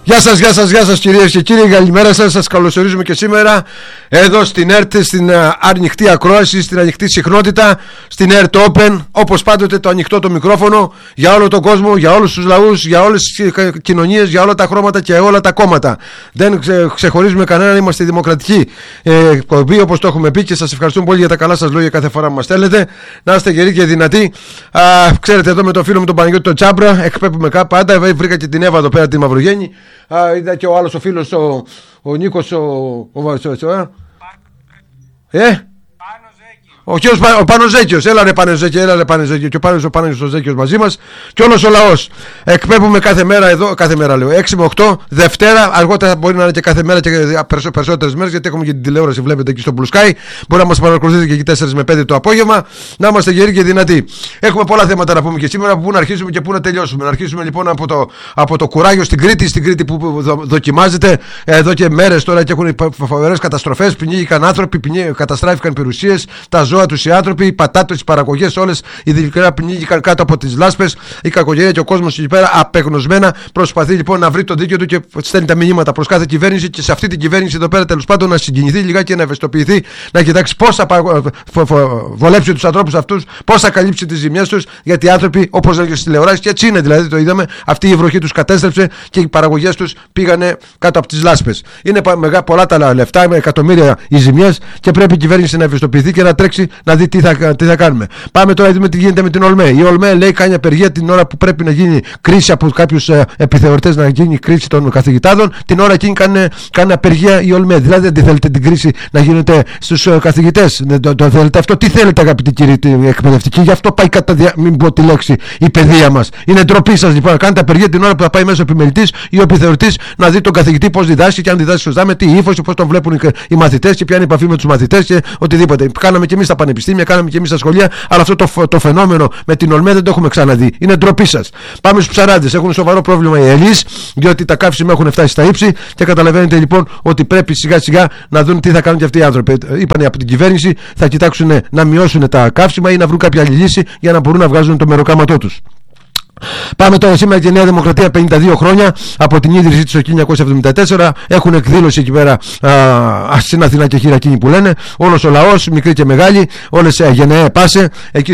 Γεια σας κυρίες και κύριοι, καλημέρα σας. Σας καλωσορίζουμε και σήμερα εδώ στην ΕΡΤ, στην ανοιχτή ακρόαση, στην ανοιχτή συχνότητα, στην ΕΡΤ Open. Όπως πάντοτε το ανοιχτό το μικρόφωνο για όλο τον κόσμο, για όλους τους λαούς, για όλες τις κοινωνίες, για όλα τα χρώματα και όλα τα κόμματα. Δεν ξεχωρίζουμε κανέναν, είμαστε δημοκρατικοί εκπομπή, όπως το έχουμε πει, και σας ευχαριστούμε πολύ για τα καλά σας λόγια κάθε φορά που μας στέλνετε. Να είστε γεροί και δυνατοί. Ξέρετε, εδώ με τον φίλο μου τον Παναγιώτη τον Τσάμπρα εκπέμπουμε πάντα. Βρήκα και την Εύα εδώ πέρα, τη Μαυρογέννη. Είδα και ο άλλος ο φίλος ο Νίκος ο Πάνος Ζέκιος. Έλα ρε Πανεζέκιο. Και ο Πάνος ο Ζέκιος μαζί μας. Και όλος ο λαός. Εκπέμπουμε κάθε μέρα εδώ. Κάθε μέρα λέω 6 με 8. Δευτέρα. Αργότερα μπορεί να είναι και κάθε μέρα και περισσότερες μέρες. Γιατί έχουμε και την τηλεόραση. Βλέπετε εκεί στο Blue Sky. Μπορεί να μας παρακολουθείτε και εκεί 4 με 5 το απόγευμα. Να είμαστε γεροί και δυνατοί. Έχουμε πολλά θέματα να πούμε και σήμερα. Πού να αρχίσουμε και πού να τελειώσουμε. Να αρχίσουμε λοιπόν από το κουράγιο στην Κρήτη. Στην Κρήτη που δοκιμάζεται εδώ και μέρες τώρα και έχουν φοβερές καταστροφές. Πνίγηκαν άνθρωποι, καταστράφηκαν περιουσίες. Τα ζώα τους οι άνθρωποι, οι πατάτες, οι παραγωγές, όλες ειδικά πνίγηκαν κάτω από τις λάσπες. Η κακογένεια και ο κόσμος εκεί πέρα απεγνωσμένα προσπαθεί λοιπόν να βρει το δίκαιο του και στέλνει τα μηνύματα προς κάθε κυβέρνηση, και σε αυτή την κυβέρνηση εδώ πέρα τέλος πάντων να συγκινηθεί λιγάκι και να ευαισθητοποιηθεί, να κοιτάξει πώς θα βολέψει τους ανθρώπους αυτούς, πώς θα καλύψει τις ζημιές τους. Γιατί οι άνθρωποι, όπως λέγεται στις τηλεοράσεις, και έτσι είναι, δηλαδή το είδαμε, αυτή η βροχή τους κατέστρεψε και οι παραγωγές τους πήγανε κάτω από τις λάσπες. Είναι πολλά τα λεφτά, με εκατομμύρια οι ζημιές, και πρέπει η κυβέρνηση να ευαισθητοποιηθεί και να τρέξει να δει τι θα κάνουμε. Πάμε τώρα να δούμε τι γίνεται με την ΟΛΜΕ. Η ΟΛΜΕ λέει κάνει απεργία την ώρα που πρέπει να γίνει κρίση από κάποιους επιθεωρητές, να γίνει κρίση των καθηγητάδων. Την ώρα εκείνη κάνει απεργία η ΟΛΜΕ. Δηλαδή δεν θέλετε την κρίση να γίνεται στους καθηγητές. Δεν το θέλετε αυτό. Τι θέλετε, αγαπητοί κύριοι εκπαιδευτικοί? Γι' αυτό πάει μην πω τη λέξη, η παιδεία μας. Είναι ντροπή σας λοιπόν να κάνετε απεργία την ώρα που θα πάει μέσα ο επιμελητής ή ο επιθεωρητής να δει τον καθηγητή πώς διδάσκει, και αν διδάσκει σωστά, με τι ύφος, πώς τον βλέπουν οι μαθητές και ποια είναι η επαφή με τους μαθητές και οτιδήποτε. Κάναμε και εμείς στα πανεπιστήμια, κάναμε και εμείς στα σχολεία, αλλά αυτό το φαινόμενο με την ΟΛΜΕ δεν το έχουμε ξαναδεί. Είναι ντροπή σας. Πάμε στους ψαράδες. Έχουν σοβαρό πρόβλημα οι Ελλείς, διότι τα καύσιμα έχουν φτάσει στα ύψη, και καταλαβαίνετε λοιπόν ότι πρέπει σιγά σιγά να δουν τι θα κάνουν και αυτοί οι άνθρωποι. Είπανε από την κυβέρνηση θα κοιτάξουν να μειώσουν τα καύσιμα ή να βρουν κάποια άλλη λύση για να μπορούν να βγάζουν το μεροκάματό τους. Πάμε τώρα σήμερα και η Νέα Δημοκρατία, 52 χρόνια από την ίδρυσή της το 1974. Έχουν εκδήλωση εκεί πέρα στην Αθηνά και χειρακίνη που λένε. Όλος ο λαός, μικρή και μεγάλη, όλες γενναίε πάσε εκεί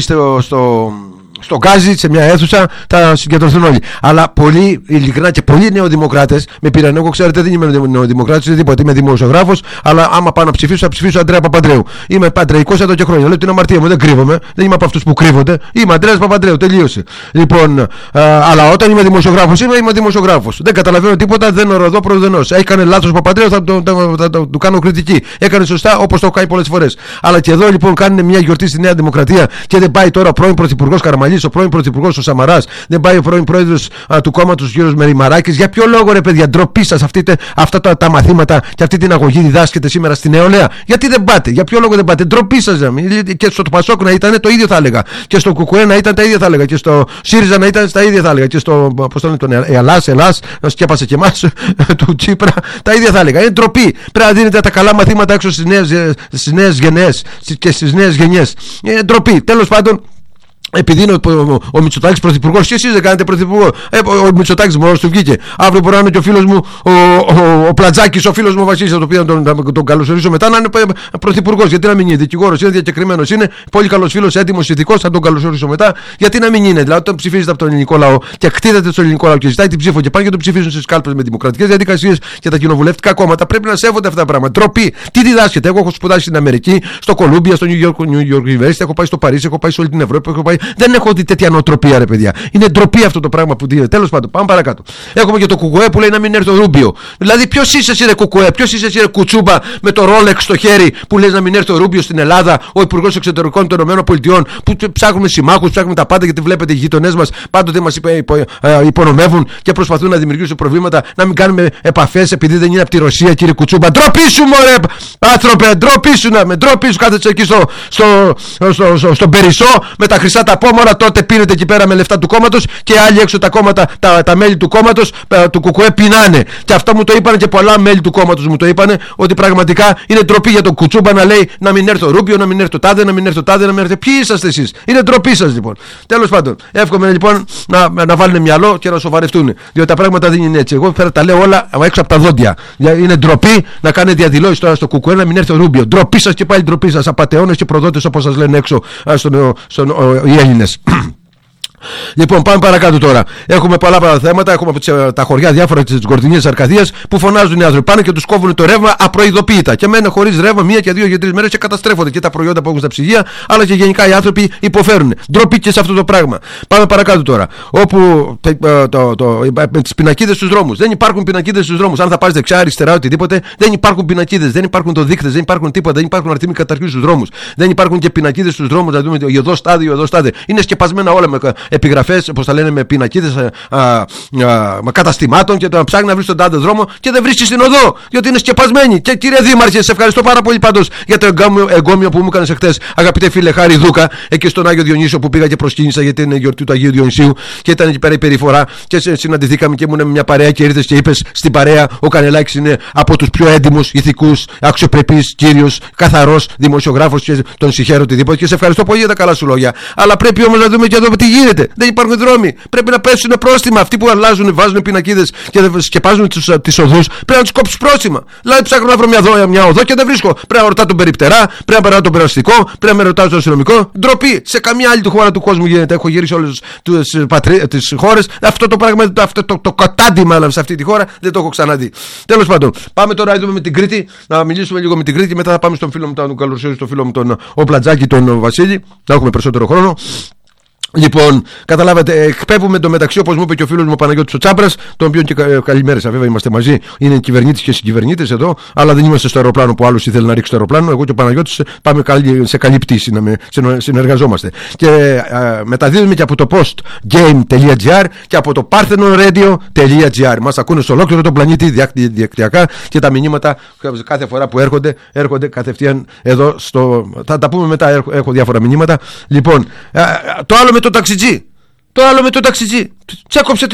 στο Γκάζι, σε μια αίθουσα, θα συγκεντρωθούν όλοι. Αλλά πολλοί, ειλικρινά και πολλοί νεοδημοκράτες με πήραν. Εγώ, ξέρετε, δεν είμαι νεοδημοκράτης, δεν τίποτα. Είμαι δημοσιογράφος, αλλά άμα πάω να ψηφίσω, θα ψηφίσω Αντρέα Παπαντρέου. Είμαι παντρεϊκός εδώ και χρόνια. Λέω την αμαρτία μου, δεν κρύβομαι. Δεν είμαι από αυτούς που κρύβονται. Είμαι Αντρέας Παπαντρέου, τελείωσε. Λοιπόν, αλλά όταν είμαι δημοσιογράφος, είμαι δημοσιογράφος. Δεν καταλαβαίνω τίποτα, δεν οροδώ προδενός. Έκανε λάθος ο Παπαντρέου, θα του κάνω κριτική. Έκανε σωστά, όπως το έχω κάνει πολλές φορές. Αλλά και εδώ λοιπόν κάνουν μια γιορτή στη Νέα Δημοκρατία και δεν πάει τώρα ο πρώην πρωθυπουργός Καραμανλής, ο πρώην πρωθυπουργός ο Σαμαράς, δεν πάει ο πρώην πρόεδρος του κόμματος κ. Μεριμαράκης. Για ποιο λόγο, ρε παιδιά, ντροπή σας αυτά τα μαθήματα και αυτή την αγωγή διδάσκεται σήμερα στη νεολαία? Γιατί δεν πάτε? Για ποιο λόγο δεν πάτε? Ντροπή σας. Και στο Πασόκ να ήταν το ίδιο θα έλεγα. Και στο Κουκουέ να ήταν τα ίδια θα έλεγα. Και στο síριζα να ήταν τα ίδια θα έλεγα. Και στο τον Ελλάς, να σκέπασε και εμάς του Τσίπρα, τα ίδια θα έλεγα. Είναι ντροπή. Πρέπει να δίνετε τα καλά μαθήματα έξω στις νέες γενναίες και στις νέες γενιές. Είναι ντροπή. Τέλος πάντων. Επειδή είναι ο Μητσοτάκης πρωθυπουργός, και εσείς δεν κάνετε πρωθυπουργό. Ο Μητσοτάκης μόνος του βγήκε. Αύριο μπορεί να είναι και ο φίλος μου ο Πλατζάκης, ο φίλος μου ο Βασίλης, τον οποίο τον καλωσορίσω μετά, να είναι πρωθυπουργός. Γιατί να μην είναι? Δικηγόρος είναι, διακεκριμένος είναι, πολύ καλός φίλος, έτοιμος ηθικός, θα τον καλωσορίσω μετά. Γιατί να μην είναι? Δηλαδή, όταν ψηφίζετε από τον ελληνικό λαό και κτίζετε στον ελληνικό λαό και ζητάει την ψήφο και πάνε και το ψηφίζουν στις κάλπες με δημοκρατικές διαδικασίες και τα κοινοβουλευτικά κόμματα, πρέπει να σέβονται αυτά τα πράγματα. Τροπή. Τι διδάσκεται? Εγώ έχω σπουδάσει στην Αμερική, στο Κολούμπια, στο New York University, έχω πάει στο Παρίσι, έχω πάει σε όλη την Ευρώπη, έχω πάει. Δεν έχω δει τέτοια νοοτροπία, ρε παιδιά. Είναι ντροπή αυτό το πράγμα που δίνεται. Τέλος πάντων, πάμε παρακάτω. Έχουμε και το Κουκουέ που λέει να μην έρθει ο Ρούμπιο. Δηλαδή, ποιος είσαι εσύ, ρε Κουκουέ? Ποιος είσαι εσύ, ρε Κουτσούμπα, με το Ρόλεξ στο χέρι, που λες να μην έρθει ο Ρούμπιο στην Ελλάδα, ο Υπουργός Εξωτερικών των ΗΠΑ, που ψάχνουμε συμμάχους, ψάχνουμε τα πάντα, γιατί βλέπετε οι γειτονές μας πάντοτε μας υπονομεύουν και προσπαθούν να δημιουργήσουν προβλήματα, να μην κάνουμε επαφές επειδή δεν είναι από τη Ρωσία, κύριε Κουτσούμπα. Ντροπή σου, μωρέ άνθρωπε, ντροπή σου, κάθεσαι εκεί στον Περισσό με τα χρυσά τα τα πόμορα τότε πήρετε εκεί πέρα με λεφτά του κόμματος και άλλοι έξω τα κόμματα, τα μέλη του κόμματος του ΚΚΕ πεινάνε. Και αυτό μου το είπανε και πολλά μέλη του κόμματος μου το είπανε, ότι πραγματικά είναι ντροπή για τον Κουτσούμπα να λέει να μην έρθει ο Ρούμπιο, να μην έρθει ο τάδε, να μην έρθει ο τάδε, να μην έρθει. Ποιοι είσαστε εσείς? Είναι ντροπή σας λοιπόν. Τέλος πάντων, εύχομαι λοιπόν να βάλουν μυαλό και να σοβαρευτούν. Διότι τα πράγματα δεν είναι έτσι. Εγώ τα λέω όλα έξω από τα δόντια. Είναι ντροπή να κάνετε διαδηλώσεις τώρα στο ΚΚΕ να μην έρθει ο Ρούμπιο. Ντροπή σας και πάλι ντροπή σας. Απατεώνες και προδότες όπως σας λένε έξω οι Έλληνες. Λοιπόν, πάμε παρακάτω τώρα. Έχουμε πολλά θέματα. Έχουμε από τα χωριά διάφορα τη Γκορδινής Αρκαδίας που φωνάζουν οι άνθρωποι. Πάνε και τους κόβουν το ρεύμα απροειδοποίητα. Και μένουν χωρίς ρεύμα 1 και 2 και 3 μέρες και καταστρέφονται και τα προϊόντα που έχουν στα ψυγεία, αλλά και γενικά οι άνθρωποι υποφέρουν. Ντροπή και σε αυτό το πράγμα. Πάμε παρακάτω τώρα. Όπου με τις πινακίδες στους δρόμους. Δεν υπάρχουν πινακίδες στους δρόμους. Αν θα πας δεξιά, αριστερά, οτιδήποτε, δεν υπάρχουν πινακίδες. Δεν υπάρχουν το δείκτες, δεν υπάρχουν τίποτα. Δεν υπάρχουν αριθμοί καταρχήν στους δρόμους. Δεν υπάρχουν και πινακίδες στους δρόμους. Να δούμε εδώ στάδιο. Είναι σκεπασμένα όλα με επιγραφές, όπως τα λένε, με πινακίδες καταστημάτων και το ψάχνει να βρει τον τάδε δρόμο και δεν βρίσκει στην οδό, διότι είναι σκεπασμένη. Και κύριε Δήμαρχε, σε ευχαριστώ πάρα πολύ πάντως για το εγκόμιο που μου έκανες εχθές, αγαπητέ φίλε Χάρη Δούκα, εκεί στον Άγιο Διονύσιο που πήγα και προσκύνησα γιατί είναι η γιορτή του Αγίου Διονυσίου και ήταν εκεί πέρα η περιφορά και συναντηθήκαμε και ήμουν με μια παρέα και ήρθες και είπες στην παρέα ο Κανελάκης είναι από τους πιο έντιμους, ηθικούς, αξιοπρεπείς, κύριος, καθαρός δημοσιογράφος και τον συγχαίρω οτιδήποτε και σε ευχαριστώ πολύ για τα καλά σου λόγια. Αλλά πρέπει όμως να δούμε και εδώ τι γίνεται. Δεν υπάρχουν δρόμοι. Πρέπει να πέσουν πρόστιμα. Αυτοί που αλλάζουν, βάζουν πινακίδες και σκεπάζουν τις οδούς, πρέπει να τους κόψεις πρόστιμα. Δηλαδή ψάχνω να βρω μια οδό και δεν βρίσκω. Πρέπει να ρωτάω τον περιπτερά, πρέπει να περάω τον περαστικό, πρέπει να ρωτάω τον αστυνομικό. Ντροπή. Σε καμία άλλη χώρα του κόσμου γίνεται. Έχω γυρίσει όλες τις χώρες. Αυτό το πράγμα, το κατάντημα σε αυτή τη χώρα δεν το έχω ξαναδεί. Τέλος πάντων, πάμε τώρα να δούμε με την Κρήτη, να μιλήσουμε λίγο με την Κρήτη. Μετά θα πάμε στον φίλο μου, τον καλωσορίζω στον φίλο μου τον Οπλατζάκη, τον Βασίλη. Να έχουμε περισσότερο χρόνο. Λοιπόν, καταλάβατε, εκπέμπουμε το μεταξύ, όπως μου είπε και ο φίλος μου ο Παναγιώτης ο Τσάμπρας, τον οποίο και καλημέρες, βέβαια είμαστε μαζί, είναι κυβερνήτης και συγκυβερνήτες εδώ, αλλά δεν είμαστε στο αεροπλάνο που άλλος ήθελε να ρίξει το αεροπλάνο. Εγώ και ο Παναγιώτης πάμε σε καλή πτήση να συνεργαζόμαστε. Και μεταδίδουμε και από το postgame.gr και από το parthenonradio.gr. Μας ακούνε σε ολόκληρο τον πλανήτη διαδικτυακά και τα μηνύματα κάθε φορά που έρχονται κατευθείαν εδώ στο. Θα τα πούμε μετά, έχω διάφορα μηνύματα. Λοιπόν, το άλλο με το ταξιτζή. Τσέκοψε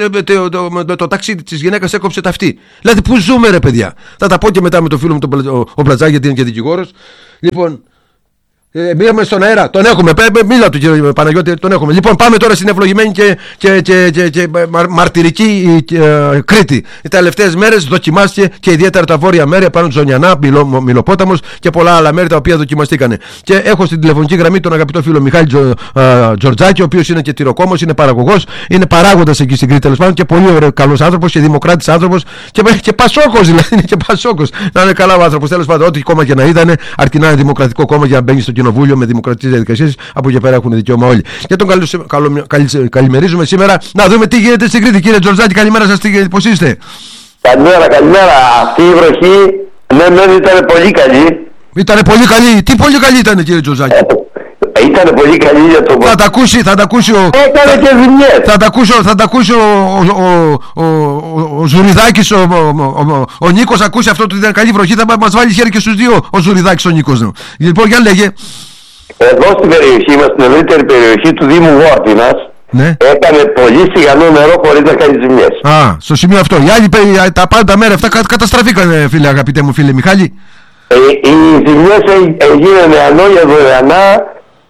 το ταξίδι της γυναίκας, έκοψε τα αυτή. Δηλαδή, πού ζούμε, ρε παιδιά. Θα τα πω και μετά με το φίλο μου ο Πλατζάκη, γιατί είναι και δικηγόρος. Λοιπόν, μείναμε στον αέρα. Τον έχουμε. Μίλα του, κύριε Παναγιώτη, τον έχουμε. Λοιπόν, πάμε τώρα στην ευλογημένη και μαρτυρική Κρήτη. Οι τελευταίες μέρες δοκιμάστηκε και ιδιαίτερα τα βόρεια μέρη, πάνω Ζωνιανά, Μιλοπόταμος και πολλά άλλα μέρη τα οποία δοκιμαστήκανε. Και έχω στην τηλεφωνική γραμμή τον αγαπητό φίλο Μιχάλη Τζορτζάκη, ο οποίος είναι και τυροκόμος, είναι παραγωγός, είναι παράγοντας εκεί στην Κρήτη τέλος πάντων και πολύ ωραίος, καλός άνθρωπος και δημοκράτης άνθρωπος και πασόκος δηλαδή. Είναι και πασόκος. Να είναι καλά ο άνθρωπος τέλος πάντων, ό,τι κόμμα και να ήταν, αρκεί να είναι δημοκρατικό κόμμα για να μπαίνει στο κοινοβούλιο με δημοκρατικές διαδικασίες. Από εκεί πέρα έχουν δικαίωμα όλοι. Και τον καλημερίζουμε σήμερα να δούμε τι γίνεται στην Κρήτη. Κύριε Τζορτζάκη, καλημέρα σας, πώς είστε? Καλημέρα. Αυτή η βροχή ήταν πολύ καλή. Ήταν πολύ καλή. Τι πολύ καλή ήταν, κύριε Τζορτζάκη? Ήταν πολύ καλή για το. Θα τα ακούσει Έκανε και ζημιές. Θα τα ακούσει ο Ζουριδάκης, ο Νίκος. Ακούσει αυτό ότι ήταν καλή βροχή. Θα μας βάλει χέρι και στους δύο ο Ζουριδάκης ο Νίκος. Λοιπόν, για λέγε. Εδώ στην περιοχή μας, στην ευρύτερη περιοχή του Δήμου Βόρτινας, ναι, έκανε πολύ σιγανό νερό χωρίς να κάνει ζημιές. Α, στο σημείο αυτό. Οι άλλοι τα πάντα μέρα αυτά καταστραφήκαν, φίλε, αγαπητέ μου φίλε Μιχάλη. Οι ζημιές έγιναν ανώγια δωρεανά,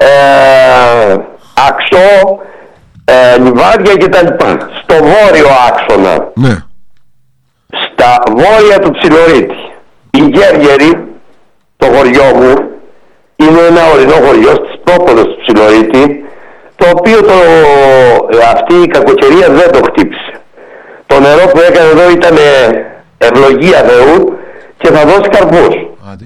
Αξό, Λιβάδια κτλ. Στο βόρειο άξονα, ναι, στα βόρεια του Ψιλορίτη, η Γέργερη, το χωριό μου, είναι ένα ορεινό χωριό στις πρόποδες του Ψιλορίτη, το οποίο αυτή η κακοκαιρία δεν το χτύπησε. Το νερό που έκανε εδώ ήταν ευλογία Θεού και θα δώσει καρπούς.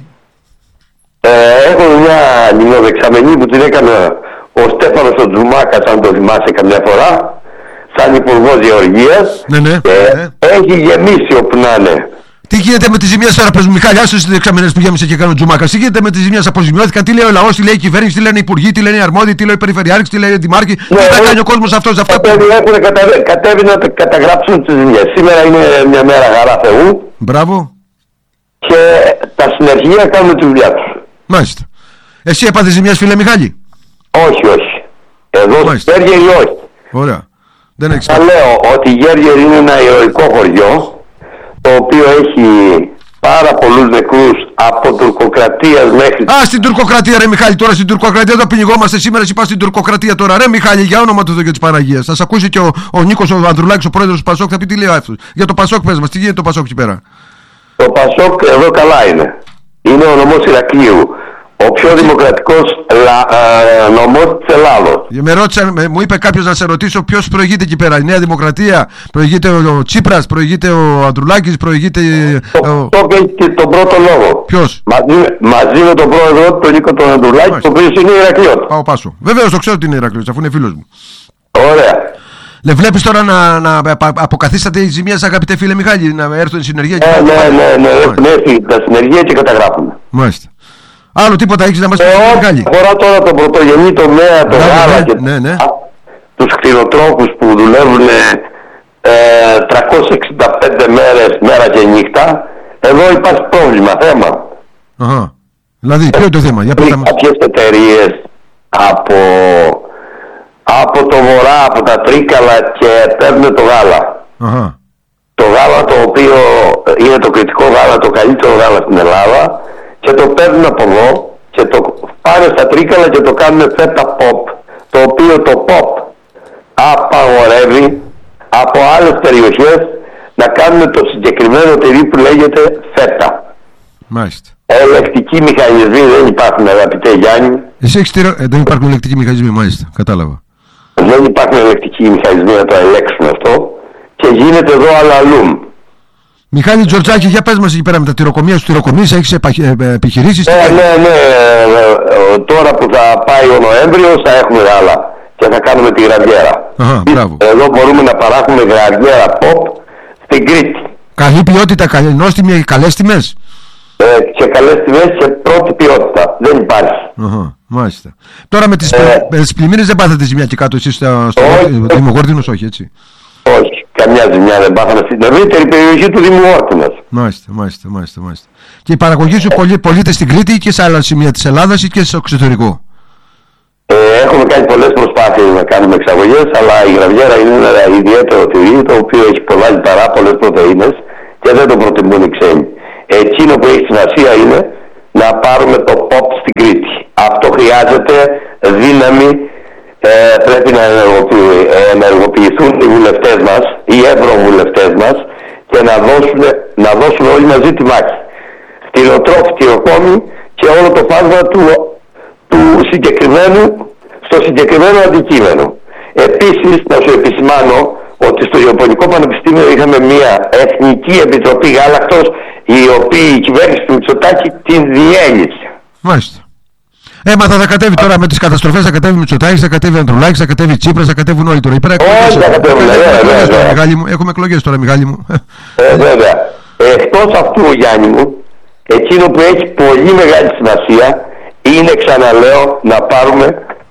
Έχω μια λιμνοδεξαμενή που την έκανε ο Στέφανος ο Τζουμάκας, αν το θυμάσαι καμιά φορά, σαν υπουργός Γεωργίας. Ναι. Έχει γεμίσει όπου να είναι. Τι γίνεται με τις ζημιές τώρα, πες μου, Μιχάλη, άσου στις δεξαμενές που γέμισε και κάνει ο Τζουμάκας. Τι γίνεται με τις ζημιές, αποζημιώθηκαν, τι λέει ο λαός, τι λέει η κυβέρνηση, τι λένε οι υπουργοί, τι λένε οι αρμόδιοι, τι λέει ο περιφερειάρχης, τι λέει η δημάρχη, τι θα κάνει ο κόσμος αυτός. Έχουν κατέβει να καταγράψουν τις ζημιές. Σήμερα είναι μια μέρα χαρά Θεού. Μπράβο. Και τα συνεργεία κάνουν τη δουλειά τους. Μάλιστα. Εσύ έπαθες ζημιές, φίλε Μιχάλη? Όχι. Εδώ στη Γέργερη όχι. Ωραία. Δεν έχεις... Θα λέω ότι η Γέργερη είναι ένα ηρωικό χωριό, το οποίο έχει πάρα πολλούς νεκρούς από τουρκοκρατίας μέχρι... Α, στην τουρκοκρατία ρε Μιχάλη, τώρα στην τουρκοκρατία το πνιγόμαστε σήμερα, εσύ πας στην τουρκοκρατία τώρα. Ρε Μιχάλη, για όνομα του Θεού και της Παναγίας. Θα σε ακούσει και ο Νίκος ο Ανδρουλάκης, ο πρόεδρος του Πασόκ, θα πει τι λέει αυτός. Για το Πασόκ πες μας, τι γίνεται το Πασόκ εκεί πέρα. Το Πασόκ εδώ καλά είναι. Είναι ο νομός Ηρακλείου. Ο πιο δημοκρατικός νομός της Ελλάδος. Μου είπε κάποιος να σε ρωτήσω ποιος προηγείται εκεί πέρα. Η Νέα Δημοκρατία, προηγείται ο Τσίπρας, προηγείται ο Ανδρουλάκης, προηγείται. Το έχει τον πρώτο λόγο. Ποιος? Μαζί με τον πρόεδρο, τον Νίκο τον Ανδρουλάκη, ο οποίος είναι Ηρακλειώτης. Πάω Πάσο. Βεβαίως το ξέρω ότι είναι Ηρακλειώτης, αφού είναι φίλος μου. Ωραία. Δεν βλέπεις τώρα να αποκαθίσταται οι ζημίες, αγαπητέ φίλε Μιχάλη, να έρθουν συνεργεία? Ναι, έχουν έρθει τα συνεργεία και καταγράφουν. Μάλιστα. Άλλο τίποτα έχεις να μας πεις, Μιχάλη? Αφορά τώρα τον πρωτογενή τομέα, το γάλα και τους κτηνοτρόφους που δουλεύουν 365 μέρες, μέρα και νύχτα. Εδώ υπάρχει πρόβλημα, θέμα. Αχα. Δηλαδή, ποιο είναι το θέμα? Για κάποιες εταιρείες από το βορρά, από τα Τρίκαλα και παίρνουν το γάλα. Αχα. Το γάλα το οποίο είναι το κριτικό γάλα, το καλύτερο γάλα στην Ελλάδα, και το παίρνουν από εδώ και το πάνε στα Τρίκαλα και το κάνουν φέτα pop, το οποίο το pop απαγορεύει από άλλες περιοχές να κάνουν το συγκεκριμένο τυρί που λέγεται φέτα. Μάλιστα. Ελεκτικοί μηχανισμοί δεν υπάρχουν, αγαπητέ Γιάννη. Εσύ έχεις δεν υπάρχουν ελεκτικοί μηχανισμοί, μάλιστα, κατάλαβα. Δεν υπάρχουν ελεκτικοί μηχανισμοί να το ελέγξουν αυτό και γίνεται εδώ αλλαλούμ. Μιχάλη Τζορτζάκη, για πες μας εκεί πέρα με τα τυροκομεία σου, τυροκομείς, έχεις επιχειρήσεις? Ναι. Τώρα που θα πάει ο Νοέμβριος θα έχουμε γάλα και θα κάνουμε τη γραβιέρα. Εδώ μπορούμε να παράχουμε γραβιέρα pop στην Κρήτη. Καλή ποιότητα, νόστιμη, καλές τιμές. Και καλές τιμές και πρώτη ποιότητα. Δεν υπάρχει. Μάλιστα. Τώρα με τις πλημμύρες δεν πάθατε ζημιά και κάτω εσείς στο Δήμο Γόρδινος, όχι έτσι? Όχι, καμιά ζημιά δεν πάθαμε στην ευρύτερη περιοχή του Δήμου Γόρδινος. Μάλιστα. Και η παραγωγή σου πωλείται στην Κρήτη και σε άλλα σημεία της Ελλάδας ή και στο εξωτερικό? Έχουμε κάνει πολλές προσπάθειες να κάνουμε εξαγωγές, αλλά η γραβιέρα είναι ένα ιδιαίτερο τυρί, το οποίο έχει πολλά λιπαρά, πολλές πρωτεΐνες και δεν το προτιμούν οι ξένοι. Εκείνο που έχει σημασία είναι να πάρουμε το pop στην Κρήτη. Αυτό χρειάζεται δύναμη, πρέπει να ενεργοποιηθούν οι βουλευτές μας, οι ευρωβουλευτές μας και να δώσουν όλοι μαζί τη μάχη. Κτηνοτρόφοι, κτηνοκόμοι και όλο το φάσμα του συγκεκριμένου, στο συγκεκριμένο αντικείμενο. Επίσης, να σου επισημάνω ότι στο Ιαπωνικό Πανεπιστήμιο είχαμε μια Εθνική Επιτροπή Γάλακτος, η οποία η κυβέρνηση του Μητσοτάκη την διέλυσε. Μάλιστα. Θα κατέβει τώρα με τις καταστροφές, θα κατέβει Μητσοτάκης, θα κατέβει Ανδρουλάκης, θα κατέβει Τσίπρας, θα κατέβουν όλοι τώρα. Όχι, θα κατέβουν, έχουμε εκλογές τώρα, Μιχάλη μου. Βέβαια. Εκτός αυτού, Γιάννη μου, εκείνο που έχει πολύ μεγάλη σημασία είναι, ξαναλέω, να πάρουμε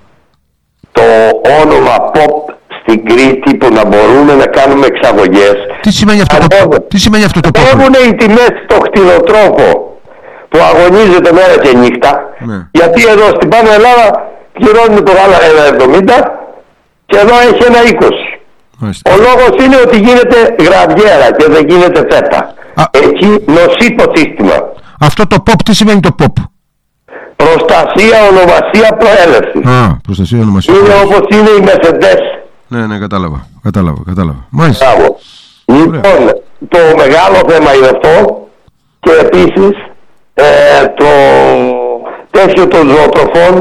το όνομα pop στην Κρήτη, που να μπορούμε να κάνουμε εξαγωγές. Τι σημαίνει αυτό το pop? Έχουν οι τιμές στο κτηνοτρόφο που αγωνίζεται μέρα και νύχτα, γιατί εδώ στην Πάνω Ελλάδα πληρώνουμε το γάλα 1,70 και εδώ έχει 1,20. Ο λόγος είναι ότι γίνεται γραβιέρα και δεν γίνεται φέτα. Εκεί νοσεί το σύστημα. Αυτό το pop, τι σημαίνει το pop? Προστασία, ονομασία, προέλευση. Προστασία, ονομασία. Είναι όπως είναι οι Mercedes. Ναι, κατάλαβα. Μάλιστα. Λοιπόν, το μεγάλο θέμα είναι αυτό και επίσης το τέτοιο των ζωοτροφών,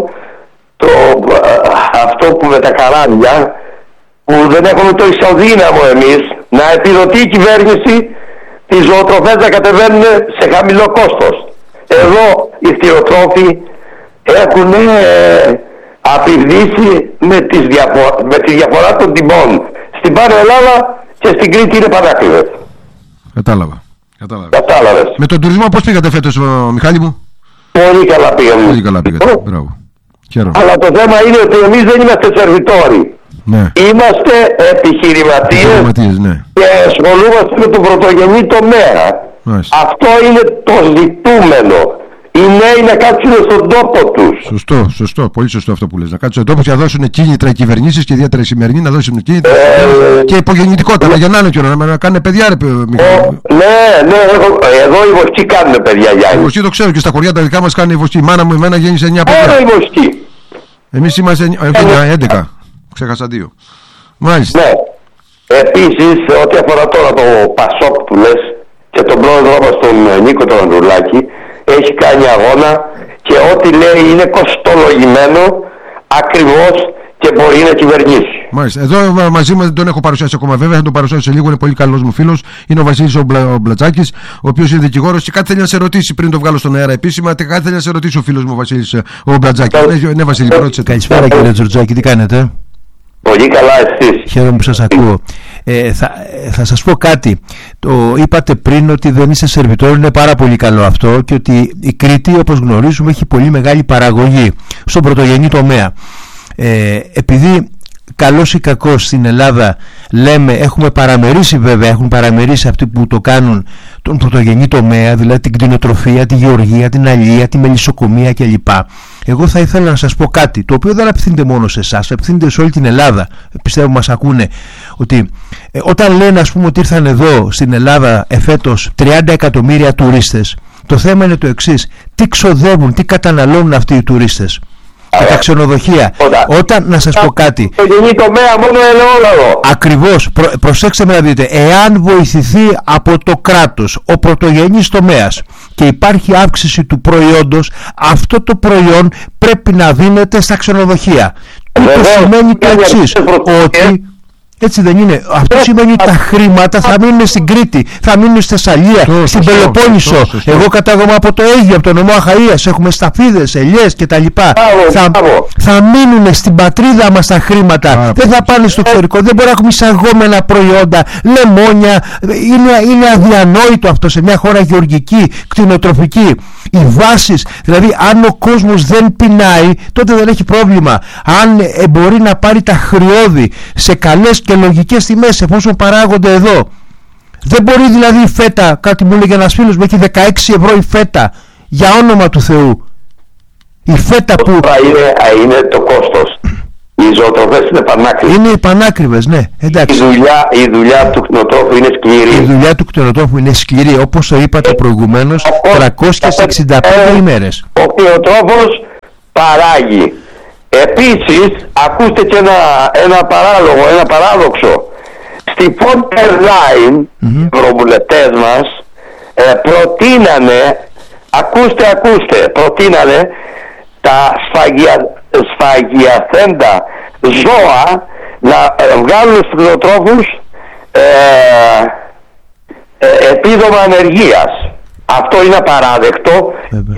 αυτό που με τα καράβια, που δεν έχουμε το ισοδύναμο εμείς να επιδοτεί η κυβέρνηση τις ζωοτροφές να κατεβαίνουν σε χαμηλό κόστος. Εδώ οι κτηνοτρόφοι έχουν απειδήσει με τη διαφορά των τιμών. Στην Πάνω Ελλάδα και στην Κρήτη είναι πανάκριβες. Κατάλαβες. Με τον τουρισμό πώς πήγατε φέτος, Μιχάλη μου? Πολύ καλά πήγαμε. Μπράβο. Αλλά το θέμα είναι ότι εμείς δεν είμαστε σερβιτόροι. Είμαστε επιχειρηματίες, και ασχολούμαστε με τον πρωτογενή τομέα. Αυτό είναι το ζητούμενο. οι νέοι να κάτσουν στον τόπο τους. Σωστό, πολύ σωστό αυτό που λες. Να κάτσουν στον τόπο και να δώσουν κίνητρα οι κυβερνήσεις και ιδιαίτερα οι σημερινοί να δώσουν κίνητρα και υπογεννητικότητα, να γεννάνε και να κάνουν παιδιά, ρε Μιχάλη. Ναι, εδώ οι βοσκοί κάνουν παιδιά, Γιάννη. Οι βοσκοί το ξέρω και στα χωριά τα δικά μας κάνουν οι βοσκοί. Η μάνα μου εμένα γέννησε 9 παιδιά. Οι βοσκοί. Εμείς είμαστε 11. Ξέχασα 2. Μάλιστα. Ναι. Επίσης, ό,τι αφορά τώρα το Πασόκ που λες και τον πρόεδρό μας τον Νίκο τον Ανδρουλάκη, έχει κάνει αγώνα και ό,τι λέει είναι κοστολογημένο ακριβώς και μπορεί να κυβερνήσει. Μάλιστα. Εδώ μαζί μου δεν τον έχω παρουσιάσει ακόμα, βέβαια θα τον παρουσιάσω σε λίγο. Είναι πολύ καλός μου φίλος. Είναι ο Βασίλης ο Μπλατζάκης, ο οποίος είναι δικηγόρος και κάτι θέλει να σε ρωτήσει πριν το βγάλω στον αέρα επίσημα. Κάτι θέλει να σε ρωτήσει ο φίλος μου ο Βασίλης ο Μπλατζάκης. Ναι, Βασίλη, ρώτησε. Καλησπέρα κύριε Τζορτζάκη, τι κάνετε? Πολύ καλά, εσείς? Χαίρομαι που σας ακούω. Θα σας πω κάτι. Είπατε πριν ότι δεν είσαι σερβιτόρο, είναι πάρα πολύ καλό αυτό και ότι η Κρήτη, όπως γνωρίζουμε, έχει πολύ μεγάλη παραγωγή στον πρωτογενή τομέα. Επειδή καλός ή κακός στην Ελλάδα λέμε, έχουμε παραμερίσει, βέβαια έχουν παραμερίσει αυτοί που το κάνουν τον πρωτογενή τομέα, δηλαδή την κτηνοτροφία, τη γεωργία, την αλεία, τη μελισσοκομεία κλπ. Εγώ θα ήθελα να σας πω κάτι το οποίο δεν απευθύνεται μόνο σε εσάς, απευθύνεται σε όλη την Ελλάδα. Πιστεύω μας ακούνε ότι όταν λένε, ας πούμε, ότι ήρθαν εδώ στην Ελλάδα εφέτος 30 εκατομμύρια τουρίστες, το θέμα είναι το εξής: τι ξοδεύουν, τι καταναλώνουν αυτοί οι τουρίστες και τα ξενοδοχεία. Όταν, να σας πω κάτι, ακριβώς, προσέξτε με να δείτε, εάν βοηθηθεί από το κράτος ο πρωτογενής τομέας και υπάρχει αύξηση του προϊόντος, αυτό το προϊόν πρέπει να δίνεται στα ξενοδοχεία. Αυτό σημαίνει το εξής, ότι έτσι δεν είναι? Αυτό σημαίνει ότι τα χρήματα θα μείνουν στην Κρήτη, θα μείνουν στη Θεσσαλία, στην Πελοπόννησο. Εγώ κατάγομαι από το Αίγυπτο, από το νομό Αχαΐας, έχουμε σταφίδες, ελιές κτλ. Θα μείνουν στην πατρίδα μας τα χρήματα, δεν θα πάνε στο εξωτερικό. Δεν μπορεί να έχουμε εισαγόμενα προϊόντα, λεμόνια. Είναι αδιανόητο αυτό σε μια χώρα γεωργική, κτηνοτροφική. Οι βάσεις, δηλαδή αν ο κόσμος δεν πεινάει, τότε δεν έχει πρόβλημα. Αν μπορεί να πάρει τα χρειώδη σε καλές και λογικές τιμές εφόσον παράγονται εδώ. Δεν μπορεί δηλαδή η φέτα, κάτι μου έλεγε ένας φίλος μου, έχει 16 ευρώ η φέτα, για όνομα του Θεού. Η φέτα που είναι το κόστος. Οι ζωοτροφές είναι πανάκριβες. Είναι πανάκριβες, ναι, εντάξει. Η δουλειά του κτηνοτρόφου είναι σκληρή. Η δουλειά του κτηνοτρόφου είναι σκληρή, όπως το είπατε προηγουμένως, 365 ημέρες. Ο κτηνοτρόφος παράγει. Επίσης, ακούστε και ένα παράδοξο. Στη Fonter Line, οι ευρωβουλευτές μας προτείνανε, προτείνανε τα σφαγιαθέντα ζώα να βγάλουν στους κτηνοτρόφους επίδομα ανεργίας. Αυτό είναι απαράδεκτο,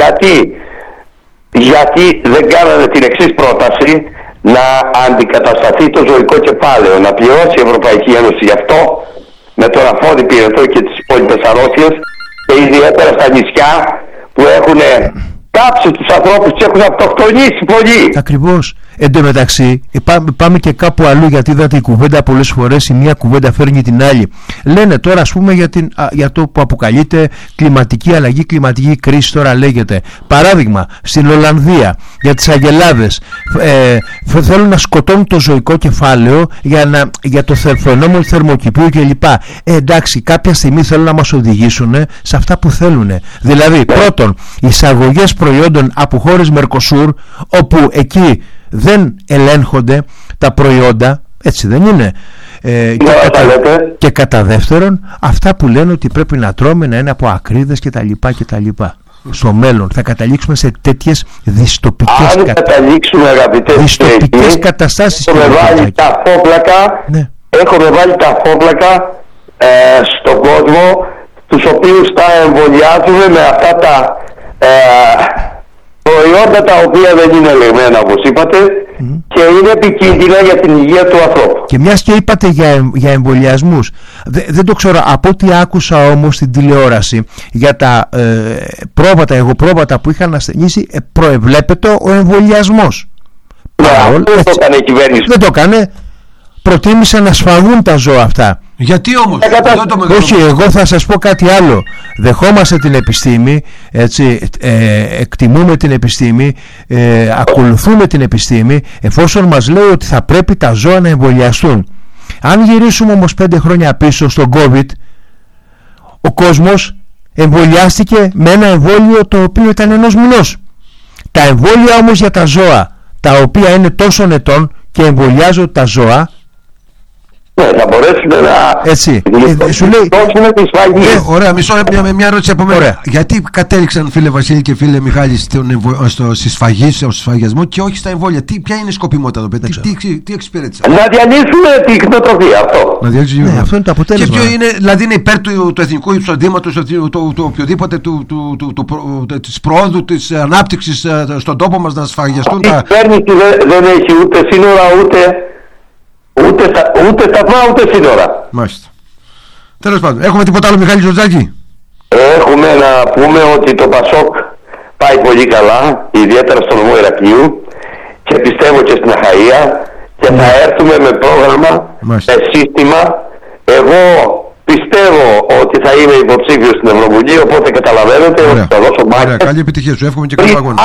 γιατί δεν κάνανε την εξής πρόταση: να αντικατασταθεί το ζωικό κεφάλαιο, να πληρώσει η Ευρωπαϊκή Ένωση γι' αυτό με τον αφόδη πυρετό και τις υπόλοιπες αρρώστιες, και ιδιαίτερα στα νησιά που έχουν κάψει τους ανθρώπους και έχουν αυτοκτονήσει πολύ. Ακριβώς. Εν τω μεταξύ, πάμε και κάπου αλλού, γιατί είδατε η κουβέντα πολλές φορές, η μία κουβέντα φέρνει την άλλη. Λένε τώρα, ας πούμε, για το που αποκαλείται κλιματική αλλαγή, κλιματική κρίση, τώρα λέγεται. Παράδειγμα, στην Ολλανδία, για τις αγελάδες, θέλουν να σκοτώνουν το ζωικό κεφάλαιο για το φαινόμενο θερμοκηπίου κλπ. Εντάξει, κάποια στιγμή θέλουν να μας οδηγήσουν σε αυτά που θέλουν. Δηλαδή, πρώτον, εισαγωγές προϊόντων από χώρες Μερκοσούρ, όπου εκεί δεν ελέγχονται τα προϊόντα, έτσι δεν είναι? Και κατά δεύτερον, αυτά που λένε ότι πρέπει να τρώμε να είναι από ακρίδες κτλ. Στο μέλλον θα καταλήξουμε σε τέτοιες δυστοπικές καταστάσεις. Έχουμε βάλει τα φόπλακα, έχουμε βάλει τα φόπλακα στον κόσμο, τους οποίους τα εμβολιάζουμε με αυτά τα προϊόντα τα οποία δεν είναι ελεγμένα, όπως είπατε, και είναι επικίνδυνα για την υγεία του ανθρώπου. Και μιας και είπατε για εμβολιασμούς, δεν το ξέρω, από ό,τι άκουσα όμως στην τηλεόραση για τα πρόβατα που είχαν ασθενήσει, προεβλέπεται ο εμβολιασμός. Δεν το έκανε η κυβέρνηση. Δεν το έκανε. Προτίμησε να σφαγούν τα ζώα αυτά Γιατί όμως? Όχι, εγώ θα σας πω κάτι άλλο. Δεχόμαστε την επιστήμη, έτσι, εκτιμούμε την επιστήμη, ακολουθούμε την επιστήμη, εφόσον μας λέει ότι θα πρέπει τα ζώα να εμβολιαστούν. Αν γυρίσουμε όμως 5 χρόνια πίσω στον COVID, ο κόσμος εμβολιάστηκε με ένα εμβόλιο το οποίο ήταν 1 μηνός. Τα εμβόλια όμως για τα ζώα, τα οποία είναι τόσων ετών και εμβολιάζονται τα ζώα, θα μπορέσουν να... Έτσι, σου λέει... Ωραία, μια ερώτηση από μένα. Γιατί κατέληξαν, φίλε Βασίλη και φίλε Μιχάλη, στη σφαγή, στο σφαγιασμό και όχι στα εμβόλια? Ποια είναι η σκοπιμότητα εδώ πέρα? Τι εξυπηρέτησαν? Να διαλύσουμε την κτηνοτροφία, αυτό. Αυτό είναι το αποτέλεσμα. Και ποιο είναι, δηλαδή είναι υπέρ του εθνικού εισοδήματος, του οποιοδήποτε, της προόδου, της ανάπτυξης στον τόπο μας, να σφαγιαστούν τα... Η κυβέρνηση δεν έχει ούτε σύνορα, ούτε σταθμά, ούτε σύνορα. Μάλιστα. Τέλος πάντων, έχουμε τίποτα άλλο, Μιχάλη Τζορτζάκη? Έχουμε να πούμε ότι το Πασόκ πάει πολύ καλά, ιδιαίτερα στον νομό Ηρακλείου, και πιστεύω και στην Αχαΐα, και θα έρθουμε με πρόγραμμα, με σύστημα. Εγώ πιστεύω ότι θα είμαι υποψήφιος στην Ευρωβουλή, οπότε καταλαβαίνετε ότι θα δώσω μάχη. Ωραία, καλή επιτυχία σου, εύχομαι και καλό αγώνα.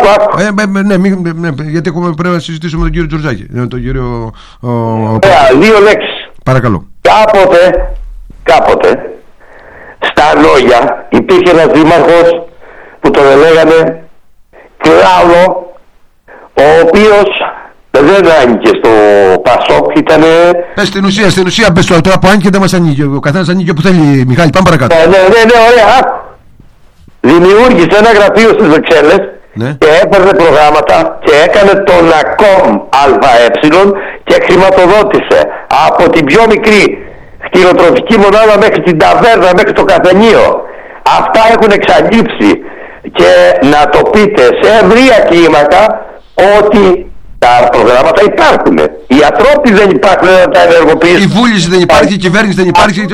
Άκου. Γιατί πρέπει να συζητήσουμε με τον κύριο Τζορτζάκη. Τον κύριο... Ωραία, 2 λέξεις. Παρακαλώ. Κάποτε στα λόγια υπήρχε ένας δήμαρχος που τον λέγανε Κλάουδο, ο οποίος δεν άνοιγε στο Πασόκ, ήτανε... Στην ουσία πες τώρα που άνοιγε δεν μας ανοίγει. Ο καθένας ανοίγει όπου θέλει, Μιχάλη, πάμε παρακάτω. Ναι, ωραία. Δημιούργησε ένα γραφείο στις Βρυξέλλες, και έπαιρνε προγράμματα και έκανε τον ΑΚΟΜ ΑΕ και χρηματοδότησε από την πιο μικρή κτηνοτροφική μονάδα μέχρι την ταβέρνα, μέχρι το καφενείο. Αυτά έχουν εξαλείψει, και να το πείτε σε ευρεία κλίμακα ότι τα προγράμματα υπάρχουν. Οι ανθρώποι δεν υπάρχουν να τα ενεργοποιήσουν. Η βούληση δεν υπάρχει, η κυβέρνηση δεν υπάρχει,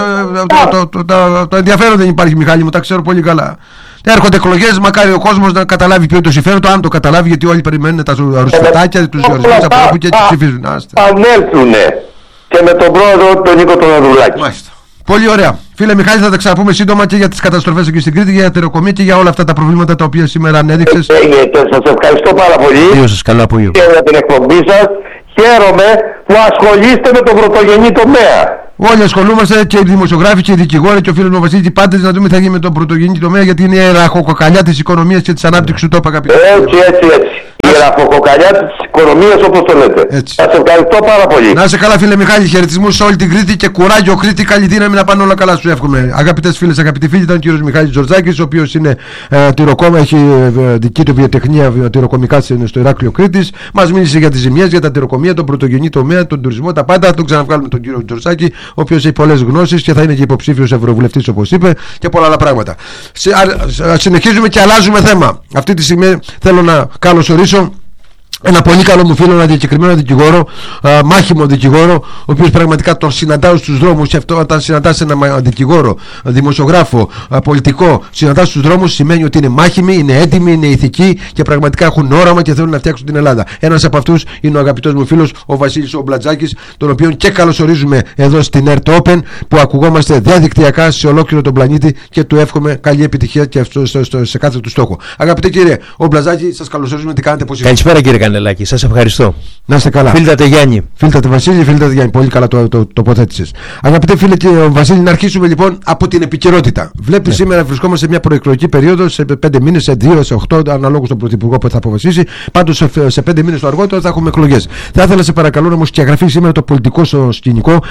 το ενδιαφέρον δεν υπάρχει, Μιχάλη μου, τα ξέρω πολύ καλά. Έρχονται εκλογές, μακάρι ο κόσμος να καταλάβει ποιο είναι το συμφέρον του, αν το καταλάβει, γιατί όλοι περιμένουν τα ρουσφετάκια, τους διορισμούς από όπου και τους ψηφίζουν. Πανέλθουνε και με τον πρόεδρο τον Νίκο τον Ανδρουλάκη. Μάλιστα. Πολύ ωραία. Φίλε Μιχάλη, θα τα ξαναπούμε σύντομα και για τις καταστροφές εκεί στην Κρήτη, για την τεροκομεία και για όλα αυτά τα προβλήματα τα οποία σήμερα ανέδειξες. Σας ευχαριστώ πάρα πολύ. Καλό απόγευμα. Και για την εκπομπή σας. Χαίρομαι που ασχολείστε με τον πρωτογενή τομέα. Όλοι ασχολούμαστε, και οι δημοσιογράφοι και οι δικηγόροι και ο φίλος μου Βασίλη, οι πάντες, να δούμε τι θα γίνει με τον πρωτογενή τομέα, γιατί είναι η ραχοκοκαλιά της οικονομίας και της ανάπτυξης του τόπου, αγαπητοί. Έτσι. Η ραχοκοκαλιά της οικονομίας, όπως το λέτε. Σας ευχαριστώ πάρα πολύ. Να είσαι καλά, φίλε Μιχάλη, χαιρετισμούς σε όλη την Κρήτη και κουράγιο Κρήτη, καλή δύναμη, να πάνε όλα καλά, σου εύχομαι. Αγαπητές φίλες, αγαπητοί φίλοι, ήταν ο κύριος Μιχάλης Τζορτζάκης, ο οποίος είναι τυροκόμα, έχει δική του βιοτεχνία τυροκομικά στο Ηράκλειο Κρήτης. Μας μίλησε για τις ζημιές, για τα τυροκομεία, τον πρωτογενή τομέα, τον τουρισμό, τα πάντα. Θα τον ξαναβγάλουμε τον κύριο Τζορτζάκη, ο οποίος έχει πολλές γνώσεις και θα είναι και υποψήφιος ευρωβουλευτής, όπως είπε, και πολλά άλλα πράγματα. Συνεχίζουμε και αλλάζουμε θέμα. Αυτή τη στιγμή θέλω να καλωσορίσω ένα πολύ καλό μου φίλο, ένα διακεκριμένο δικηγόρο, μάχημο δικηγόρο, ο οποίος πραγματικά τον συναντάω στους δρόμους. Και αυτό, όταν συναντάς ένα δικηγόρο, δημοσιογράφο, πολιτικό, συναντάς στους δρόμους, σημαίνει ότι είναι μάχημοι, είναι έτοιμοι, είναι ηθικοί και πραγματικά έχουν όραμα και θέλουν να φτιάξουν την Ελλάδα. Ένας από αυτούς είναι ο αγαπητός μου φίλος, ο Βασίλης ο Μπλατζάκης, τον οποίον και καλωσορίζουμε εδώ στην ERT Open, που ακουγόμαστε διαδικτυακά σε ολόκληρο τον πλανήτη, και του εύχομαι καλή επιτυχία και σε κάθε του στόχο. Αγαπητέ κύριε ο Μπλατζάκη, σας καλωσορίζουμε, τι κάνετε, πώς είστε? Καλησπέρα κύριε Κανελάκη, σας ευχαριστώ. Να είστε καλά. Φίλτατε Γιάννη. Φίλτατε Βασίλη, φίλτατε Γιάννη. Πολύ καλά το τοποθέτησες. Αγαπητέ φίλε και Βασίλη, να αρχίσουμε λοιπόν από την επικαιρότητα. Βλέπεις, σήμερα βρισκόμαστε σε μια προεκλογική περίοδο, σε 5 μήνες, σε 2, σε 8, αναλόγως στον Πρωθυπουργό που θα αποφασίσει. Πάντως σε 5 μήνες το αργότερο θα έχουμε εκλογές. Θα ήθελα σε παρακαλώ να μου σκιαγραφεί σήμερα το πολιτικό σκηνικό,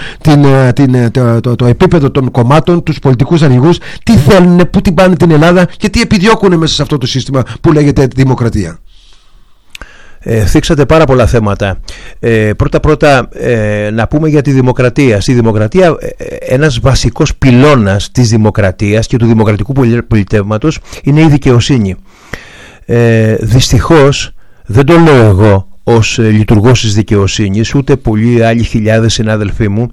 το επίπεδο των κομμάτων, τους πολιτικούς αρχηγούς, τι θέλουν, πού την πάνε την Ελλάδα και τι επιδιώκουν μέσα σε αυτό το σύστημα που λέγεται δημοκρατία. Θίξατε πάρα πολλά θέματα. Πρώτα να πούμε για τη δημοκρατία. Στη δημοκρατία ένας βασικός πυλώνας της δημοκρατίας και του δημοκρατικού πολιτεύματος είναι η δικαιοσύνη. Δυστυχώς δεν το λέω εγώ ως λειτουργός της δικαιοσύνης, ούτε πολλοί άλλοι χιλιάδες συνάδελφοί μου.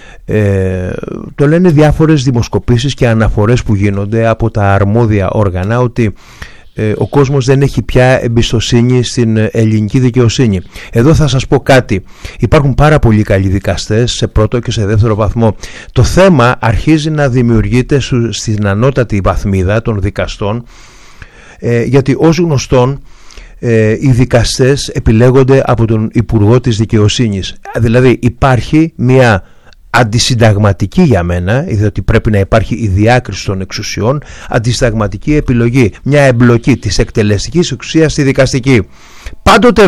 Το λένε διάφορες δημοσκοπήσεις και αναφορές που γίνονται από τα αρμόδια όργανα, ότι ο κόσμος δεν έχει πια εμπιστοσύνη στην ελληνική δικαιοσύνη. Εδώ θα σας πω κάτι. Υπάρχουν πάρα πολλοί καλοί δικαστές σε πρώτο και σε δεύτερο βαθμό. Το θέμα αρχίζει να δημιουργείται στην ανώτατη βαθμίδα των δικαστών, γιατί ως γνωστόν οι δικαστές επιλέγονται από τον Υπουργό της Δικαιοσύνης. Δηλαδή υπάρχει μια αντισυνταγματική, για μένα, διότι πρέπει να υπάρχει η διάκριση των εξουσιών, αντισυνταγματική επιλογή, μια εμπλοκή της εκτελεστικής εξουσίας στη δικαστική. Πάντοτε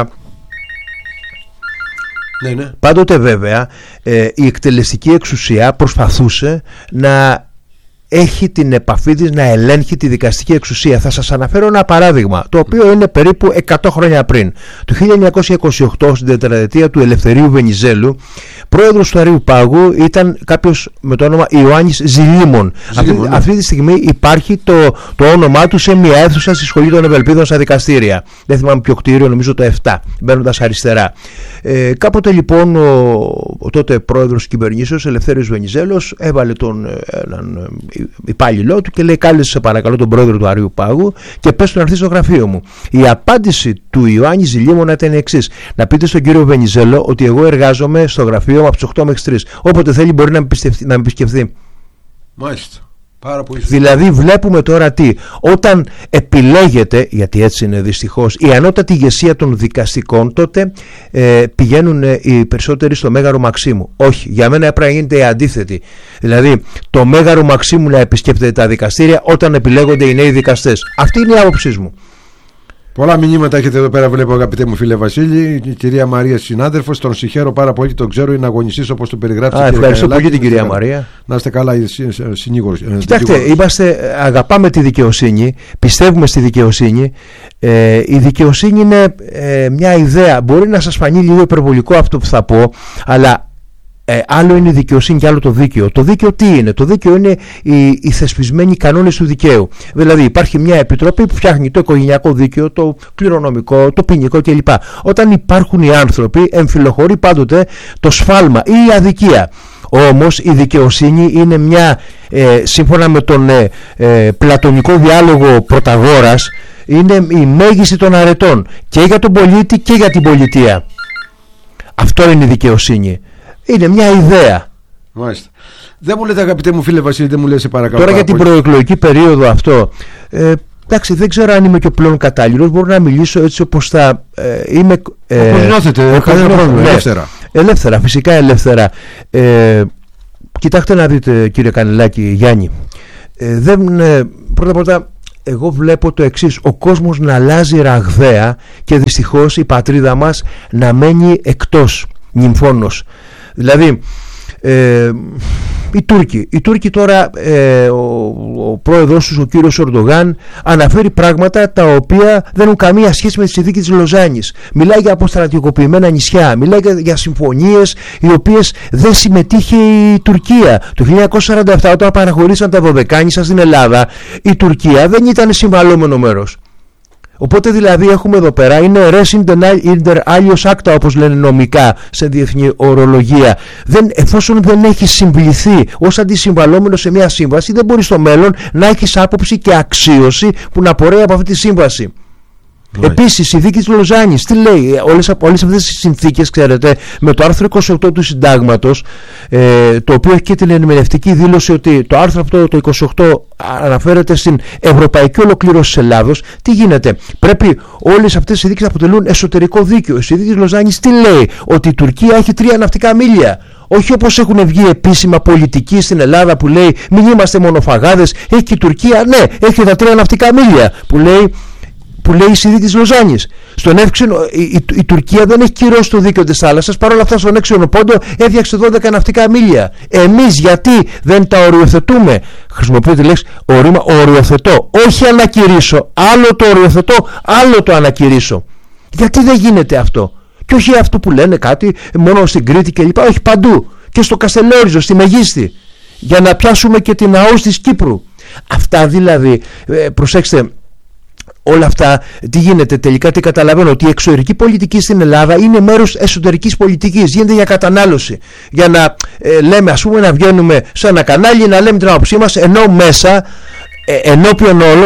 βέβαια η εκτελεστική εξουσία προσπαθούσε να έχει την επαφή της, να ελέγχει τη δικαστική εξουσία. Θα σας αναφέρω ένα παράδειγμα, το οποίο είναι περίπου 100 χρόνια πριν. Το 1928, στην τετραετία του Ελευθερίου Βενιζέλου, πρόεδρος του Αριουπάγου ήταν κάποιος με το όνομα Ιωάννης Ζηλίμων. Αυτή τη στιγμή υπάρχει το όνομά του σε μια αίθουσα στη Σχολή των Ευελπίδων στα δικαστήρια. Δεν θυμάμαι ποιο κτίριο, νομίζω το 7, μπαίνοντας αριστερά. Κάποτε λοιπόν ο τότε πρόεδρος της κυβερνήσεως, Ελευθέριος Βενιζέλος, έβαλε έναν υπάλληλό του και λέει: κάλεσε σε παρακαλώ τον πρόεδρο του Αριουπάγου και πες του να έρθει στο γραφείο μου. Η απάντηση του Ιωάννη Ζηλίμωνα ήταν η εξής: να πείτε στον κύριο Βενιζέλο ότι εγώ εργάζομαι στο γραφείο μου από τις 8 μέχρι 3. Όποτε θέλει μπορεί να με επισκεφθεί. Μάλιστα. Πάρα πολύ. Δηλαδή βλέπουμε τώρα τι, όταν επιλέγεται, γιατί έτσι είναι δυστυχώς, η ανώτατη ηγεσία των δικαστικών, τότε πηγαίνουν οι περισσότεροι στο Μέγαρο Μαξίμου. Όχι, για μένα έπρεπε να γίνεται η αντίθετη. Δηλαδή το Μέγαρο Μαξίμου να επισκέπτεται τα δικαστήρια όταν επιλέγονται οι νέοι δικαστές. Αυτή είναι η άποψή μου. Πολλά μηνύματα έχετε εδώ πέρα, βλέπω, αγαπητέ μου φίλε Βασίλη. Η κυρία Μαρία, συνάδελφος, τον συγχαίρω πάρα πολύ και τον ξέρω, είναι αγωνιστής όπως το περιγράψει. Ευχαριστώ πολύ την κυρία Μαρία. Να είστε καλά, συνήγορος. Κοιτάξτε, αγαπάμε τη δικαιοσύνη, πιστεύουμε στη δικαιοσύνη. Η δικαιοσύνη είναι μια ιδέα. Μπορεί να σας φανεί λίγο υπερβολικό αυτό που θα πω, αλλά άλλο είναι η δικαιοσύνη και άλλο το δίκαιο. Το δίκαιο τι είναι? Το δίκαιο είναι οι θεσπισμένοι κανόνες του δικαίου. Δηλαδή υπάρχει μια επιτροπή που φτιάχνει το οικογενειακό δίκαιο, το κληρονομικό, το ποινικό κλπ. Όταν υπάρχουν οι άνθρωποι, εμφυλοχωρεί πάντοτε το σφάλμα ή η αδικία. Όμως η δικαιοσύνη είναι μια, σύμφωνα με τον πλατωνικό διάλογο Πρωταγόρας, είναι η μέγιστη των αρετών και για τον πολίτη και για την πολιτεία. Αυτό είναι η δικαιοσύνη. Είναι μια ιδέα. Μάλιστα. Δεν μου λέτε, αγαπητέ μου φίλε Βασίλη, δεν μου λέτε, σε παρακαλώ. Τώρα για την προεκλογική περίοδο αυτό, εντάξει, δεν ξέρω αν είμαι και ο πλέον κατάλληλος. Μπορώ να μιλήσω έτσι όπως θα είμαι. Όπως νιώθετε, κανένα πρόβλημα. Ελεύθερα. Ελεύθερα, φυσικά ελεύθερα. Κοιτάξτε να δείτε, κύριε Κανελάκη, Γιάννη. Πρώτα, εγώ βλέπω το εξής: ο κόσμος να αλλάζει ραγδαία και δυστυχώς η πατρίδα μας να μένει εκτός νυμφώνος. Δηλαδή οι Τούρκοι τώρα, ο πρόεδρος τους, ο κύριος Ορντογάν, αναφέρει πράγματα τα οποία δεν έχουν καμία σχέση με τη συνθήκη της Λοζάνης. Μιλάει για αποστρατικοποιημένα νησιά, μιλάει για συμφωνίες οι οποίες δεν συμμετείχε η Τουρκία. Το 1947, όταν παραχωρήσαν τα Δωδεκάνησα στην Ελλάδα, η Τουρκία δεν ήταν συμβαλόμενο μέρος. Οπότε δηλαδή έχουμε εδώ πέρα, είναι res inter alios acta, όπως λένε νομικά σε διεθνή ορολογία. Εφόσον δεν έχει συμβληθεί ως αντισυμβαλόμενο σε μια σύμβαση, δεν μπορεί στο μέλλον να έχεις άποψη και αξίωση που να απορρέει από αυτή τη σύμβαση. Επίσης, η συνθήκη της Λοζάνης, τι λέει? Όλες αυτές τις συνθήκες, ξέρετε, με το άρθρο 28 του Συντάγματος, το οποίο έχει και την ερμηνευτική δήλωση ότι το άρθρο αυτό, το 28, αναφέρεται στην ευρωπαϊκή ολοκλήρωση της Ελλάδος. Τι γίνεται? Πρέπει όλες αυτές οι συνθήκες να αποτελούν εσωτερικό δίκαιο. Η συνθήκη της Λοζάνης τι λέει? Ότι η Τουρκία έχει 3 ναυτικά μίλια. Όχι όπως έχουν βγει επίσημα πολιτικοί στην Ελλάδα που λέει μην είμαστε μονοφαγάδες. Έχει και η Τουρκία, ναι, έχει τα 3 ναυτικά μίλια που λέει η συνθήκη της Λοζάνης. Στον εύξηνο, η Τουρκία δεν έχει κυρώσει το δίκαιο της θάλασσας, παρόλα αυτά στον έξινο πόντο έφτιαξε 12 ναυτικά μίλια. Εμείς γιατί δεν τα οριοθετούμε? Χρησιμοποιώ τη λέξη οριοθετώ, όχι ανακηρύσω. Άλλο το οριοθετώ, άλλο το ανακηρύσω. Γιατί δεν γίνεται αυτό? Και όχι αυτό που λένε κάτι μόνο στην Κρήτη κλπ. Όχι, παντού. Και στο Καστελόριζο, στη Μεγίστη. Για να πιάσουμε και την ΑΟΣ της Κύπρου. Αυτά δηλαδή, προσέξτε. Όλα αυτά τι γίνεται τελικά? Τι καταλαβαίνω? Ότι η εξωτερική πολιτική στην Ελλάδα είναι μέρος εσωτερικής πολιτικής. Γίνεται για κατανάλωση. Για να λέμε, ας πούμε, να βγαίνουμε σε ένα κανάλι να λέμε την άποψή μας, ενώ μέσα, ενώπιον όλων,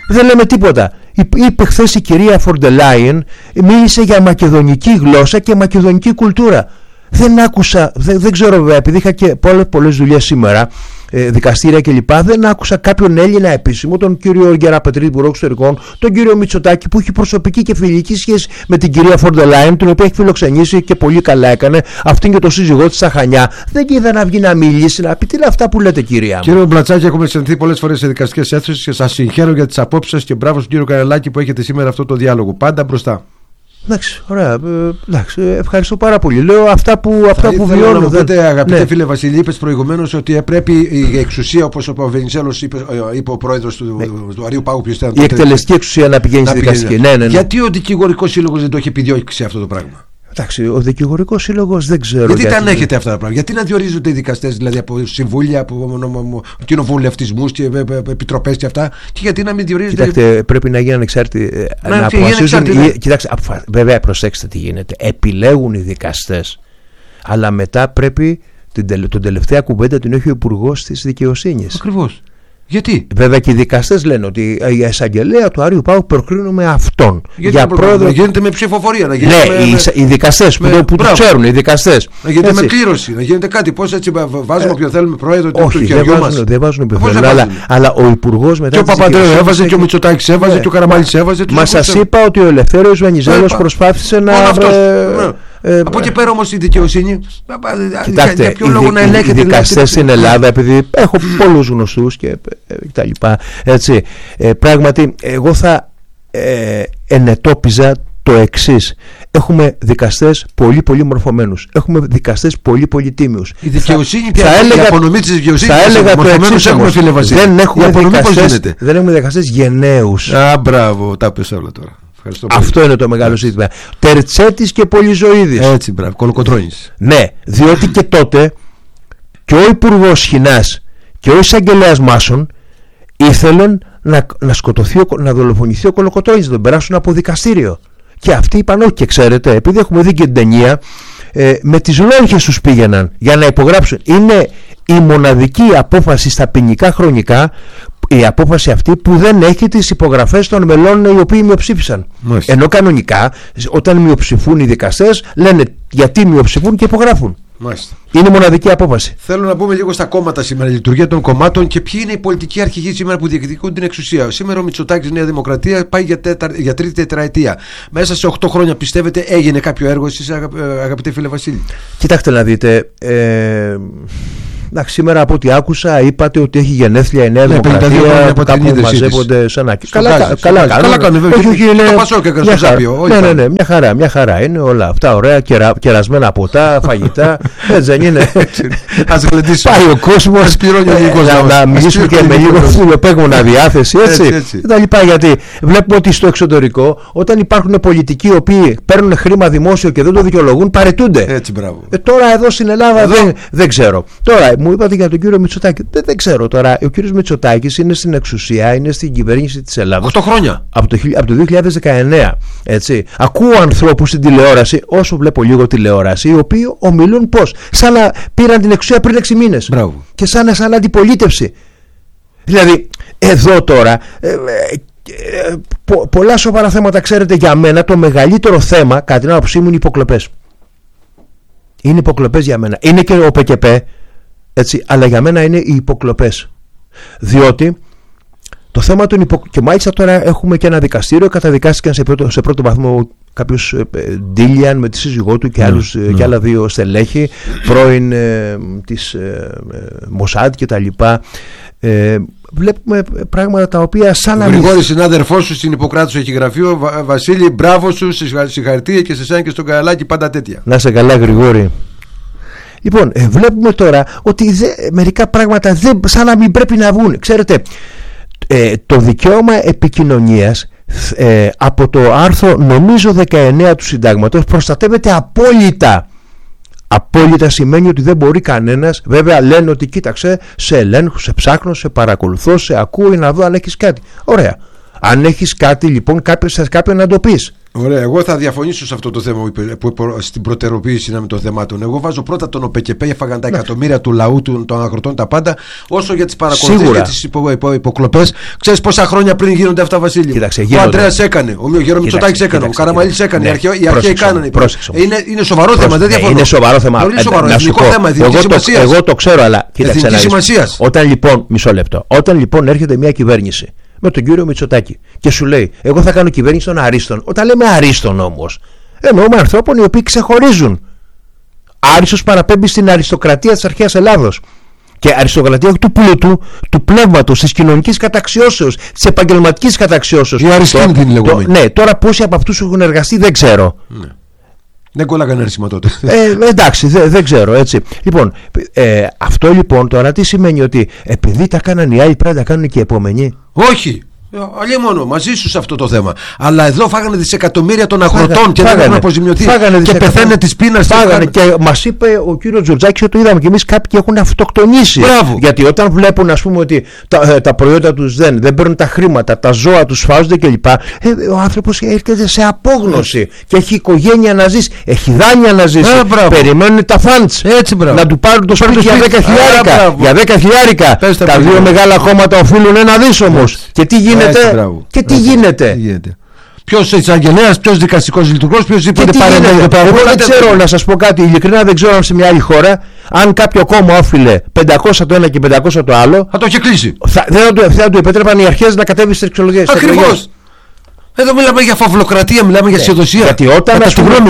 Δεν λέμε τίποτα. Είπε χθες η κυρία Φορντελάιεν, μίλησε για μακεδονική γλώσσα και μακεδονική κουλτούρα. Δεν άκουσα, δεν ξέρω βέβαια, επειδή είχα και πολλές δουλειές σήμερα, δικαστήρια κλπ. Δεν άκουσα κάποιον Έλληνα επίσημο, τον κύριο Γεραπετρίδη, Υπουργό Εξωτερικών, τον κύριο Μητσοτάκη, που έχει προσωπική και φιλική σχέση με την κυρία Φορντελάιεν, την οποία έχει φιλοξενήσει και πολύ καλά έκανε, αυτήν και το σύζυγό της στα Χανιά. Δεν είδα να βγει να μιλήσει, να πει τι είναι αυτά που λέτε, κυρία. Κύριε Μπλατσάκη, έχουμε συναντηθεί πολλές φορές σε δικαστικές αίθουσες και σας συγχαίρω για τις απόψεις σας και μπράβο στον κύριο Καρελάκη που έχετε σήμερα αυτό το διάλογο. Πάντα μπροστά. Εντάξει, ωραία. Ευχαριστώ πάρα πολύ. Λέω αυτά που βιώνω. Να μου πείτε, αγαπητέ φίλε Βασίλη, είπες προηγουμένως ότι πρέπει η εξουσία, όπως ο Βενιζέλος είπε ο πρόεδρος του Αρείου Πάγου, η εκτελεστική εξουσία να πηγαίνει στη δικαστική. Ναι. Γιατί ο δικηγορικός σύλλογος δεν το έχει επιδιώξει αυτό το πράγμα? Εντάξει, ο δικηγορικός σύλλογος δεν ξέρω. Γιατί τα ανέχετε αυτά τα πράγματα? Γιατί να διορίζονται οι δικαστές, δηλαδή από συμβούλια, από κοινοβουλευτισμούς και επιτροπές και αυτά, και γιατί να μην διορίζονται? Κοιτάξτε, πρέπει να γίνει ανεξάρτητοι. Να αποφασίζουν. Κοιτάξτε, βέβαια, προσέξτε τι γίνεται. Επιλέγουν οι δικαστές, αλλά μετά πρέπει την τελευταία κουβέντα την έχει ο Υπουργός της Δικαιοσύνης. Ακριβώς. Γιατί? Βέβαια και οι δικαστές λένε ότι η εισαγγελέα του Άριου Πάγου προκρίνουμε αυτόν. Για πρόεδρο. Να γίνεται με ψηφοφορία. Να γίνεται οι δικαστές που το ξέρουν, οι δικαστές. Να γίνεται με κλήρωση, να γίνεται κάτι. Πώς έτσι βάζουμε όποιον θέλουμε πρόεδρο του χεριού μας? Δεν βάζουν όποιον θέλουν. Αλλά ο Υπουργός μετά. Και ο Παπαντρέου έβαζε, και ο Μητσοτάκης έβαζε, και ο Καραμανλής έβαζε. Μα σας είπα ότι ο Ελευθέριος Βενιζέλος προσπάθησε να. Από εκεί πέρα όμως η δικαιοσύνη. Κοιτάξτε, για ποιο λόγο να ελέγχεται? Οι δικαστές στην Ελλάδα, επειδή έχω πολλούς γνωστούς και τα λοιπά, έτσι, πράγματι εγώ θα ενετόπιζα το εξής. Έχουμε δικαστές πολύ πολύ μορφωμένους. Έχουμε δικαστές πολύ πολύ τίμιους. Η δικαιοσύνη και η απονομή της δικαιοσύνης. Θα έλεγα το εξής. Δεν έχουμε δικαστές γενναίους. Μπράβο, τα πες όλα τώρα. Αυτό είναι το μεγάλο ζήτημα. Τερτσέτης και Πολυζωίδης. Έτσι, μπράβο, Κολοκοτρώνης. Ναι, διότι και τότε και ο Υπουργός Χινάς και ο εισαγγελέας Μάσον ήθελαν να σκοτωθεί, να δολοφονηθεί ο Κολοκοτρώνης, να τον περάσουν από δικαστήριο. Και αυτοί είπαν όχι, και ξέρετε, επειδή έχουμε δει και την ταινία, με τις λόγχες τους πήγαιναν για να υπογράψουν. Είναι η μοναδική απόφαση στα ποινικά χρονικά, η απόφαση αυτή, που δεν έχει τις υπογραφές των μελών οι οποίοι μειοψήφισαν. Μάλιστα. Ενώ κανονικά όταν μειοψηφούν οι δικαστές λένε γιατί μειοψηφούν και υπογράφουν. Μάλιστα. Είναι μοναδική απόφαση. Θέλω να πούμε λίγο στα κόμματα σήμερα, η λειτουργία των κομμάτων και ποιοι είναι οι πολιτικοί αρχηγοί σήμερα που διεκδικούν την εξουσία. Σήμερα ο Μητσοτάκης, Νέα Δημοκρατία, πάει για τρίτη τετραετία. Μέσα σε 8 χρόνια πιστεύετε έγινε κάποιο έργο εσείς, αγαπητέ φίλε Βασίλη? Κοιτάξτε να δείτε. Σήμερα από ό,τι άκουσα είπατε ότι έχει γενέθλια η Νέα Δημοκρατία, κάπου μαζεύονται σαν να... Καλά κάνουν βέβαια. Το Πασόκ έκανε στο Ζάπιο. Ναι, μια χαρά είναι όλα αυτά ωραία, κερασμένα ποτά, φαγητά. Έτσι δεν είναι? Ας γλεντήσουμε. Πάει ο κόσμος, ας πληρώνει ο ελληνικός λαός. Να μιλήσουμε και με λίγο φουλοπαίγμονα διάθεση, έτσι. Τα λοιπά, γιατί βλέπουμε ότι στο εξωτερικό, όταν υπάρχουν πολιτικοί οι οποίοι παίρνουν χρήμα δημόσιο και δεν το δικαιολογούν, παραιτούνται. Έτσι, μπράβο. Τώρα εδώ στην Ελλάδα δεν ξέρω. Τώρα μου είπατε για τον κύριο Μητσοτάκη. Δεν ξέρω τώρα. Ο κύριος Μητσοτάκης είναι στην εξουσία, είναι στην κυβέρνηση της Ελλάδας 8 χρόνια. Από το 2019. Έτσι. Ακούω ανθρώπους στην τηλεόραση, όσο βλέπω λίγο τηλεόραση, οι οποίοι ομιλούν πώς? Σαν να πήραν την εξουσία πριν 6 μήνες. Μπράβο. Και σαν αντιπολίτευση. Δηλαδή, εδώ τώρα. Πολλά σοβαρά θέματα, ξέρετε, για μένα το μεγαλύτερο θέμα, κατά την άποψή μου, είναι οι υποκλοπές. Είναι υποκλοπές για μένα. Είναι και ο ΠΚΠ. Έτσι, αλλά για μένα είναι οι υποκλοπές. Διότι το θέμα των και μάλιστα τώρα έχουμε και ένα δικαστήριο, καταδικάστηκαν σε πρώτο βαθμό κάποιος Ντίλιαν με τη σύζυγό του και άλλα 2 στελέχη, πρώην της Μοσάντ και τα λοιπά. Βλέπουμε πράγματα τα οποία σαν να... Γρηγόρη, συνάδελφός σου στην Ιπποκράτους έχει γραφείο. Βασίλη, μπράβο σου, συγχαρητήρια και σε εσένα και στον Καραλάκη, πάντα τέτοια. Να σε καλά, Γρηγόρη. Λοιπόν, βλέπουμε τώρα ότι μερικά πράγματα σαν να μην πρέπει να βγουν. Ξέρετε, το δικαίωμα επικοινωνίας από το άρθρο νομίζω 19 του Συντάγματος προστατεύεται απόλυτα. Απόλυτα σημαίνει ότι δεν μπορεί κανένας. Βέβαια λένε ότι κοίταξε, σε ελέγχω, σε ψάχνω, σε παρακολουθώ, σε ακούω να δω αν έχεις κάτι. Ωραία. Αν έχεις κάτι λοιπόν σε κάποιον να το πεις. Ωραία, εγώ θα διαφωνήσω σε αυτό το θέμα στην προτεραιοποίηση των θεμάτων. Εγώ βάζω πρώτα τον ΟΠΕΚΕΠΕ, έφαγαν τα εκατομμύρια του λαού, των αγροτών, τα πάντα. Όσο για τις παρακολουθήσεις και τις υποκλοπές, ξέρεις πόσα χρόνια πριν γίνονται αυτά, Βασίλη? Κοίταξε, ο Ανδρέας έκανε, ο Γερό Μητσοτάκης έκανε, ο Καραμανλής έκανε, οι αρχαίοι κάνανε. Είναι σοβαρό θέμα, δεν διαφωνώ. Είναι σοβαρό θέμα. Εγώ το ξέρω, αλλά κοίταξε. Όταν λοιπόν, μισό λεπτό, όταν λοιπόν έρχεται μια κυβέρνηση με τον κύριο Μητσοτάκη και σου λέει, εγώ θα κάνω κυβέρνηση των αρίστων. Όταν λέμε αρίστων όμως, εννοούμε ανθρώπων οι οποίοι ξεχωρίζουν. Άριστος παραπέμπει στην αριστοκρατία της αρχαίας Ελλάδος. Και αριστοκρατία του πλούτου, του πνεύματος, της κοινωνικής καταξιώσεως, της επαγγελματικής καταξιώσεως. Η αριστεία την λεγόμενη. Ναι, τώρα πόσοι από αυτούς έχουν εργαστεί δεν ξέρω. Ναι. Δεν κολλάγανε αριθμό τότε. Εντάξει, δεν ξέρω, έτσι. Λοιπόν, αυτό λοιπόν τώρα τι σημαίνει? Ότι επειδή τα κάνανε οι άλλοι πρέπει να τα κάνουν και οι επόμενοι? Όχι. Αλλιώς μαζί σου σε αυτό το θέμα. Αλλά εδώ φάγανε δισεκατομμύρια των αγροτών και δεν έχουν αποζημιωθεί. Και πεθαίνε τη πείνα. Και μας είπε ο κύριος Τζορτζάκης, το είδαμε και εμείς, κάποιοι έχουν αυτοκτονήσει. Μπράβο. Γιατί όταν βλέπουν, ας πούμε, ότι τα προϊόντα τους δεν παίρνουν τα χρήματα, τα ζώα τους φάζονται κλπ. Ο άνθρωπος έρχεται σε απόγνωση και έχει οικογένεια να ζήσει, έχει δάνεια να ζήσει. Περιμένουν τα φαντς να του πάρουν το σπίτι για 10 χιλιάρικα. Για 10 χιλιάρικα. Τα δύο μεγάλα κόμματα οφείλουν 1 δις όμως. Και τι γίνεται? Και τι γίνεται? Ποιος εισαγγελέας, ποιος δικαστικός λειτουργός, ποιος είπατε παρέμβαση? Εγώ δεν ξέρω, να σας πω κάτι ειλικρινά, δεν ξέρω αν σε μια άλλη χώρα, αν κάποιο κόμμα όφιλε 500 το ένα και 500 το άλλο, θα το είχε κλείσει. Δεν θα του επέτρεπαν οι αρχές να κατέβει στις εξολογίες. Ακριβώς. Εδώ μιλάμε για φαυλοκρατία, μιλάμε για αισιοδοσία. Γιατί όταν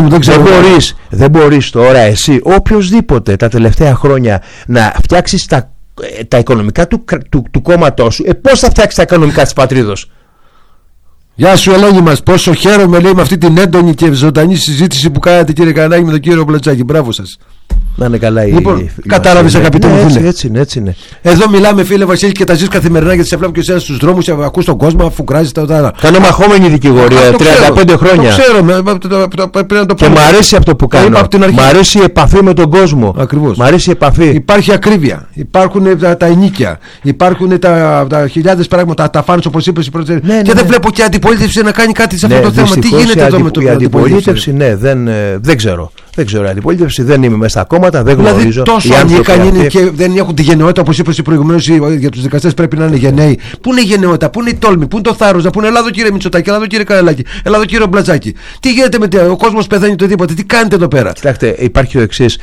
δεν μπορείς τώρα εσύ, οποιοσδήποτε τα τελευταία χρόνια, να φτιάξεις τα οικονομικά του κόμματός σου, πώς θα φτιάξει τα οικονομικά της πατρίδος? Γεια σου Ελένη μας, πόσο χαίρομαι, λέει, με αυτή την έντονη και ζωντανή συζήτηση που κάνατε, κύριε Κανάκη, με τον κύριο Μπλατσάκη. Μπράβο σας. Να είναι καλά. Λοιπόν, κατάλαβες, αγαπητέ μου φίλε? Έτσι είναι. Εδώ μιλάμε, φίλε Βασίλη, και τα ζεις καθημερινά, γιατί σε βλέπω και εσένα στους δρόμους, ακούς τον κόσμο, αφού κράζεις τα οτάρα. Κάνω μαχόμενη δικηγορία 35 χρόνια. Το ξέρω, πρέπει να το και μου αρέσει αυτό που κάνω. Μ' αρέσει η επαφή με τον κόσμο. Ακριβώς. Μ' αρέσει η επαφή. Υπάρχει ακρίβεια. Υπάρχουν τα ενίκια. Υπάρχουν τα χιλιάδες πράγματα, τα φάνους, όπως είπες. Και δεν βλέπω και αντιπολίτευση να κάνει κάτι σε αυτό το θέμα. Τι γίνεται εδώ με την αντιπολίτευση? Ναι, δεν ξέρω. Δεν ξέρω, η αντιπολίτευση δεν είμαι μέσα στα κόμματα, δεν γνωρίζω. Τόσο ανίκανοι είναι και δεν έχουν τη γενναιότητα, όπως είπες προηγουμένως, για τους δικαστές πρέπει να είναι γενναίοι. Πού είναι η γενναιότητα, πού είναι η τόλμη, πού είναι το θάρρος να πούνε Ελλάδο κύριε Μητσοτάκη, Ελλάδο κύριε Καραλάκη, Ελλάδο κύριε Μπλατσάκη? Τι γίνεται με ο κόσμος πεθαίνει το τίποτα, τι κάνετε εδώ πέρα? Κοιτάξτε, υπάρχει το εξής.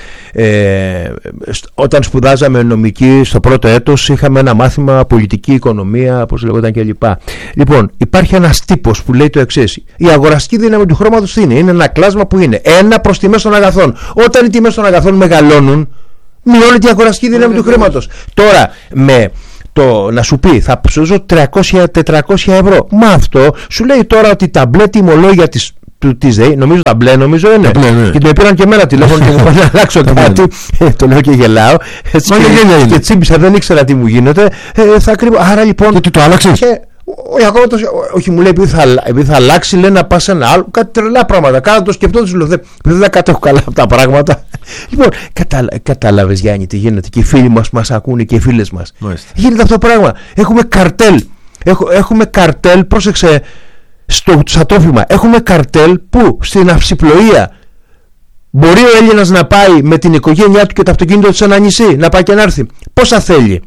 Όταν σπουδάζαμε νομική στο πρώτο έτος, είχαμε ένα μάθημα πολιτική οικονομία, όπως λεγόταν κλπ. Λοιπόν, υπάρχει ένας τύπος που λέει το εξής: η αγοραστική δύναμη του χρώματος τι είναι? Είναι ένα κλάσμα που είναι 1 προς τιμές των αγαθών. Όταν οι τιμές των αγαθών μεγαλώνουν, μειώνεται η αγοραστική δύναμη του χρήματος. Τώρα, με το να σου πει θα ψώσω 300-400 ευρώ, μα αυτό σου λέει τώρα ότι τα μπλε τιμολόγια της ΔΕΗ, νομίζω τα μπλε, νομίζω είναι. Ναι. Και το πήραν και εμένα τηλέφωνο και μου είπαν να αλλάξω κάτι. Το λέω και γελάω. Και τσίμπησα, δεν ήξερα τι μου γίνεται. Θα κρύβω. Άρα λοιπόν. Και τι το άλλαξες? Όχι, μου λέει επειδή θα αλλάξει, λέει να πας σε ένα άλλο. Κάτι τρελά πράγματα. Κάνα το σκεπτό του, λέω δεν κατέχω καλά αυτά τα πράγματα. Λοιπόν, κατάλαβες Γιάννη τι γίνεται? Και οι φίλοι μας ακούνε και οι φίλες μας. Γίνεται αυτό το πράγμα. Έχουμε καρτέλ. Έχουμε καρτέλ, πρόσεξε, στα τρόφιμα. Έχουμε καρτέλ που στην αυσιπλοεία μπορεί ο Έλληνας να πάει με την οικογένειά του και το αυτοκίνητο του σε ένα νησί, να πάει και να έρθει. Πόσα θέλει?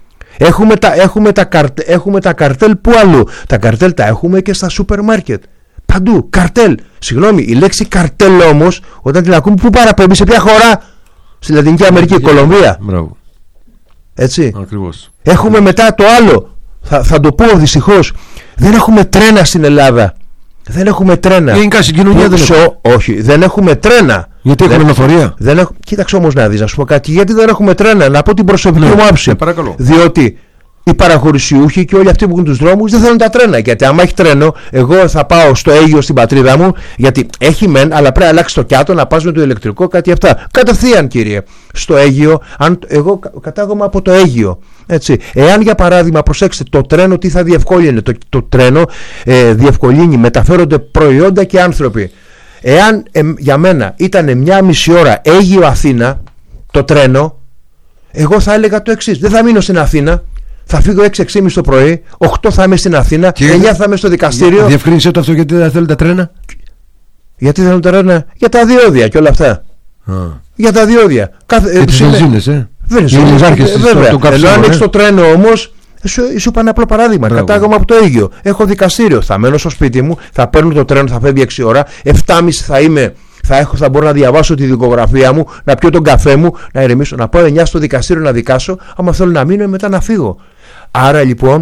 Έχουμε τα καρτέλ που αλλού? Τα καρτέλ τα έχουμε και στα σούπερ μάρκετ. Παντού. Καρτέλ. Συγγνώμη, η λέξη καρτέλ όμως, όταν την ακούμε, πού παραπέμπει? Σε ποια χώρα? Στη Λατινική Αμερική, Κολομβία. Μπράβο. Έτσι. Ακριβώς. Έχουμε μετά το άλλο. Θα το πω δυστυχώς. Δεν έχουμε τρένα στην Ελλάδα. Δεν έχουμε τρένα. Γενικά συγκοινωνία δεν έχουμε. Όχι, δεν έχουμε τρένα. Γιατί έχουμε λεωφορεία? Κοίταξε όμως να δεις, να σου πω κάτι. Γιατί δεν έχουμε τρένα? Να πω την προσωπική μου άποψη. Διότι οι παραχωρησιούχοι και όλοι αυτοί που έχουν τους δρόμους δεν θέλουν τα τρένα. Γιατί άμα έχει τρένο, εγώ θα πάω στο Αίγυο στην πατρίδα μου, γιατί έχει μεν, αλλά πρέπει να αλλάξει το κιάτο, να πας με το ηλεκτρικό, κάτι αυτά. Κατευθείαν, κύριε, στο Αίγυο. Εγώ κατάγομαι από το Αίγυο. Έτσι. Εάν για παράδειγμα, προσέξτε, το τρένο τι θα διευκόλυνε? Το τρένο διευκολύνει, μεταφέρονται προϊόντα και άνθρωποι. Εάν για μένα ήταν 1,5 ώρα Αίγυο Αθήνα το τρένο, εγώ θα έλεγα το εξής: δεν θα μείνω στην Αθήνα, θα φύγω 6-6.30 το πρωί, 8 θα είμαι στην Αθήνα, 9 θα είμαι στο δικαστήριο. Διευκρίνησε το αυτό, γιατί δεν θέλουν τα τρένα. Γιατί θέλουν τρένα? Για τα διόδια και όλα αυτά. Για τα διόδια. Για τις βενζίνες, Βέβαια. Ενώ αν έχεις το τρένο όμως, σου είπα ένα απλό παράδειγμα. Κατάγομαι από το Αίγυο. Έχω δικαστήριο. Θα μένω στο σπίτι μου, θα παίρνω το τρένο, θα φεύγει 6 ώρα, 7.30 θα είμαι. Θα μπορώ να διαβάσω τη δικογραφία μου, να πιω τον καφέ μου, να ηρεμήσω, να πάω 9 στο δικαστήριο να δικάσω. Άμα θέλω να μείνω, μετά να φύγω. Άρα λοιπόν,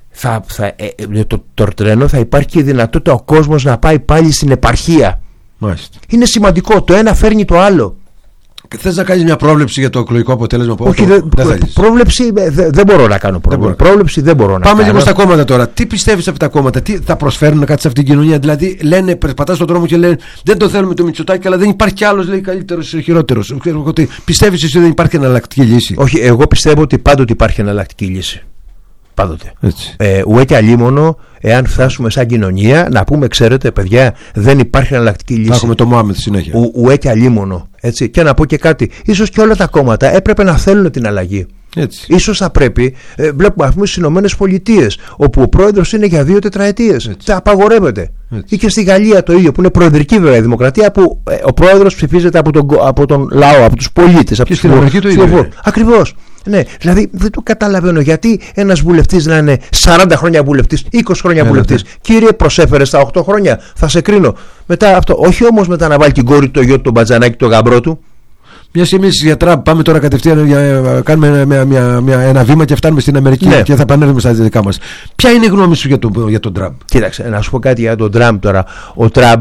το τρένο θα υπάρχει και η δυνατότητα ο κόσμος να πάει πάλι στην επαρχία. Μάλιστα. Είναι σημαντικό. Το ένα φέρνει το άλλο. Θες να κάνεις μια πρόβλεψη για το εκλογικό αποτέλεσμα? Όχι, πρόβλεψη δεν μπορώ να κάνω. Πρόβλεψη δεν μπορώ να κάνω. Πάμε λίγο στα κόμματα τώρα. Τι πιστεύεις αυτά τα κόμματα, τι θα προσφέρουν κάτι σε αυτήν την κοινωνία? Δηλαδή, λένε, περπατάς στον δρόμο και λένε δεν το θέλουμε το Μητσοτάκη, αλλά δεν υπάρχει κι άλλος, λέει, καλύτερος ή χειρότερος. Πιστεύεις εσύ ότι δεν υπάρχει εναλλακτική λύση? Όχι, εγώ πιστεύω ότι πάντοτε υπάρχει εναλλακτική λύση. Πάντοτε. Ουέ και αλίμονο, εάν φτάσουμε σαν κοινωνία, να πούμε, ξέρετε, παιδιά, δεν υπάρχει εναλλακτική λύση. Θα έχουμε το Μωάμεθ συνέχεια. Ουέ και αλίμονο. Έτσι. Και να πω και κάτι. Ίσως και όλα τα κόμματα έπρεπε να θέλουν την αλλαγή. Έτσι. Ίσως θα πρέπει. Βλέπουμε, ας πούμε, στις Ηνωμένες-Πολιτείες, όπου ο πρόεδρος είναι για 2 τετραετίες. Θα απαγορεύεται. Ή και στη Γαλλία το ίδιο, που είναι προεδρική βέβαια η δημοκρατία, που ο πρόεδρος ψηφίζεται από τον λαό, από τους πολίτες. Και στην Αμερική το ίδιο. Ακριβώς. Ναι, δηλαδή δεν το καταλαβαίνω γιατί ένας βουλευτής να είναι 40 χρόνια βουλευτής, 20 χρόνια βουλευτής. Κύριε, προσέφερε στα 8 χρόνια, θα σε κρίνω. Μετά αυτό, όχι όμως μετά να βάλει την κόρη του, το γιο του, τον μπατζανάκι, τον γαμπρό του. Μια στιγμή για Τραμπ, πάμε τώρα κατευθείαν κάνουμε ένα βήμα και φτάνουμε στην Αμερική, ναι, και θα επανέλθουμε στα δικά μας. Ποια είναι η γνώμη σου για τον Τραμπ? Κοίταξε, να σου πω κάτι για τον Τραμπ τώρα. Ο Τραμπ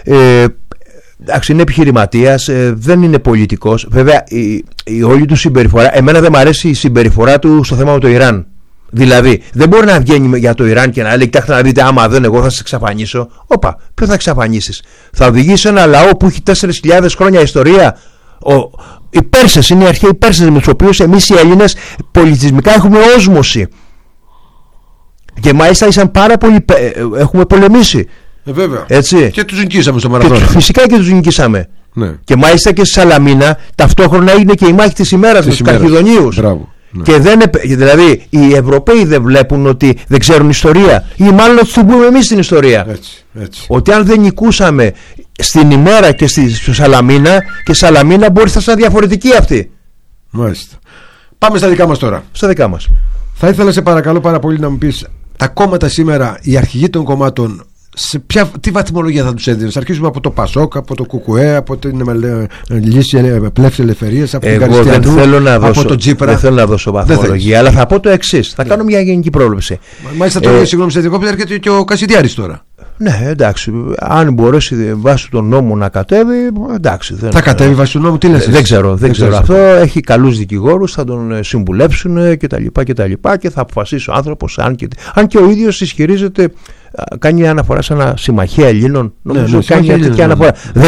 είναι επιχειρηματίας, δεν είναι πολιτικός. Βέβαια η όλη του συμπεριφορά, εμένα δεν μου αρέσει η συμπεριφορά του στο θέμα με το Ιράν. Δηλαδή δεν μπορεί να βγαίνει για το Ιράν και να λέει κοιτάξτε να δείτε, άμα δεν εγώ θα σας εξαφανίσω. Όπα, ποιο θα εξαφανίσεις? Θα οδηγήσει ένα λαό που έχει 4.000 χρόνια ιστορία. Οι Πέρσες είναι οι αρχαίοι Πέρσες με τους οποίους εμείς οι Έλληνες πολιτισμικά έχουμε όσμωση. Και μάλιστα ήσαν πάρα πολύ, έχουμε πολεμήσει. Βέβαια. Έτσι. Και τους νικήσαμε στο Μαραθώνα. Φυσικά και τους νικήσαμε. Ναι. Και μάλιστα και στη Σαλαμίνα ταυτόχρονα έγινε και η μάχη της ημέρας με τους Καρχιδονίους. Μπράβο. Ναι. Και δηλαδή οι Ευρωπαίοι δεν βλέπουν ότι δεν ξέρουν ιστορία, ή μάλλον ότι την πούμε εμείς την ιστορία. Έτσι. Ότι αν δεν νικούσαμε στην ημέρα και στη Σαλαμίνα, και Σαλαμίνα μπορεί να είναι διαφορετική αυτή. Μάλιστα. Πάμε στα δικά μας τώρα. Στα δικά μας. Θα ήθελα σε παρακαλώ πάρα πολύ να μου πεις, τα κόμματα σήμερα, οι αρχηγοί των κομμάτων, τι βαθμολογία θα τους έδινες? Αρχίζουμε από το Πασόκ, από το Κουκουέ, από την Λύση Πλεύση Ελευθερίας, από την Καριστιανού, από τον Τσίπρα. Δεν θέλω να δώσω βαθμολογία, αλλά θα πω το εξής. Θα κάνω μια γενική πρόβλεψη. Μάλιστα τώρα, συγγνώμη, σε δικό έρχεται και ο Κασιδιάρης τώρα. Ναι, εντάξει. Αν μπορέσει βάσει του νόμου να κατέβει, εντάξει. Θα κατέβει βάσει του νόμου, τι λες? Δεν ξέρω. Αυτό έχει καλούς δικηγόρους, θα τον συμβουλεύσουν κτλ. Και θα αποφασίσει ο άνθρωπος, αν και ο ίδιος ισχυρίζεται, κάνει αναφορά σε ένα συμμαχία Ελλήνων. Νομίζω κάνει μια τέτοια αναφορά.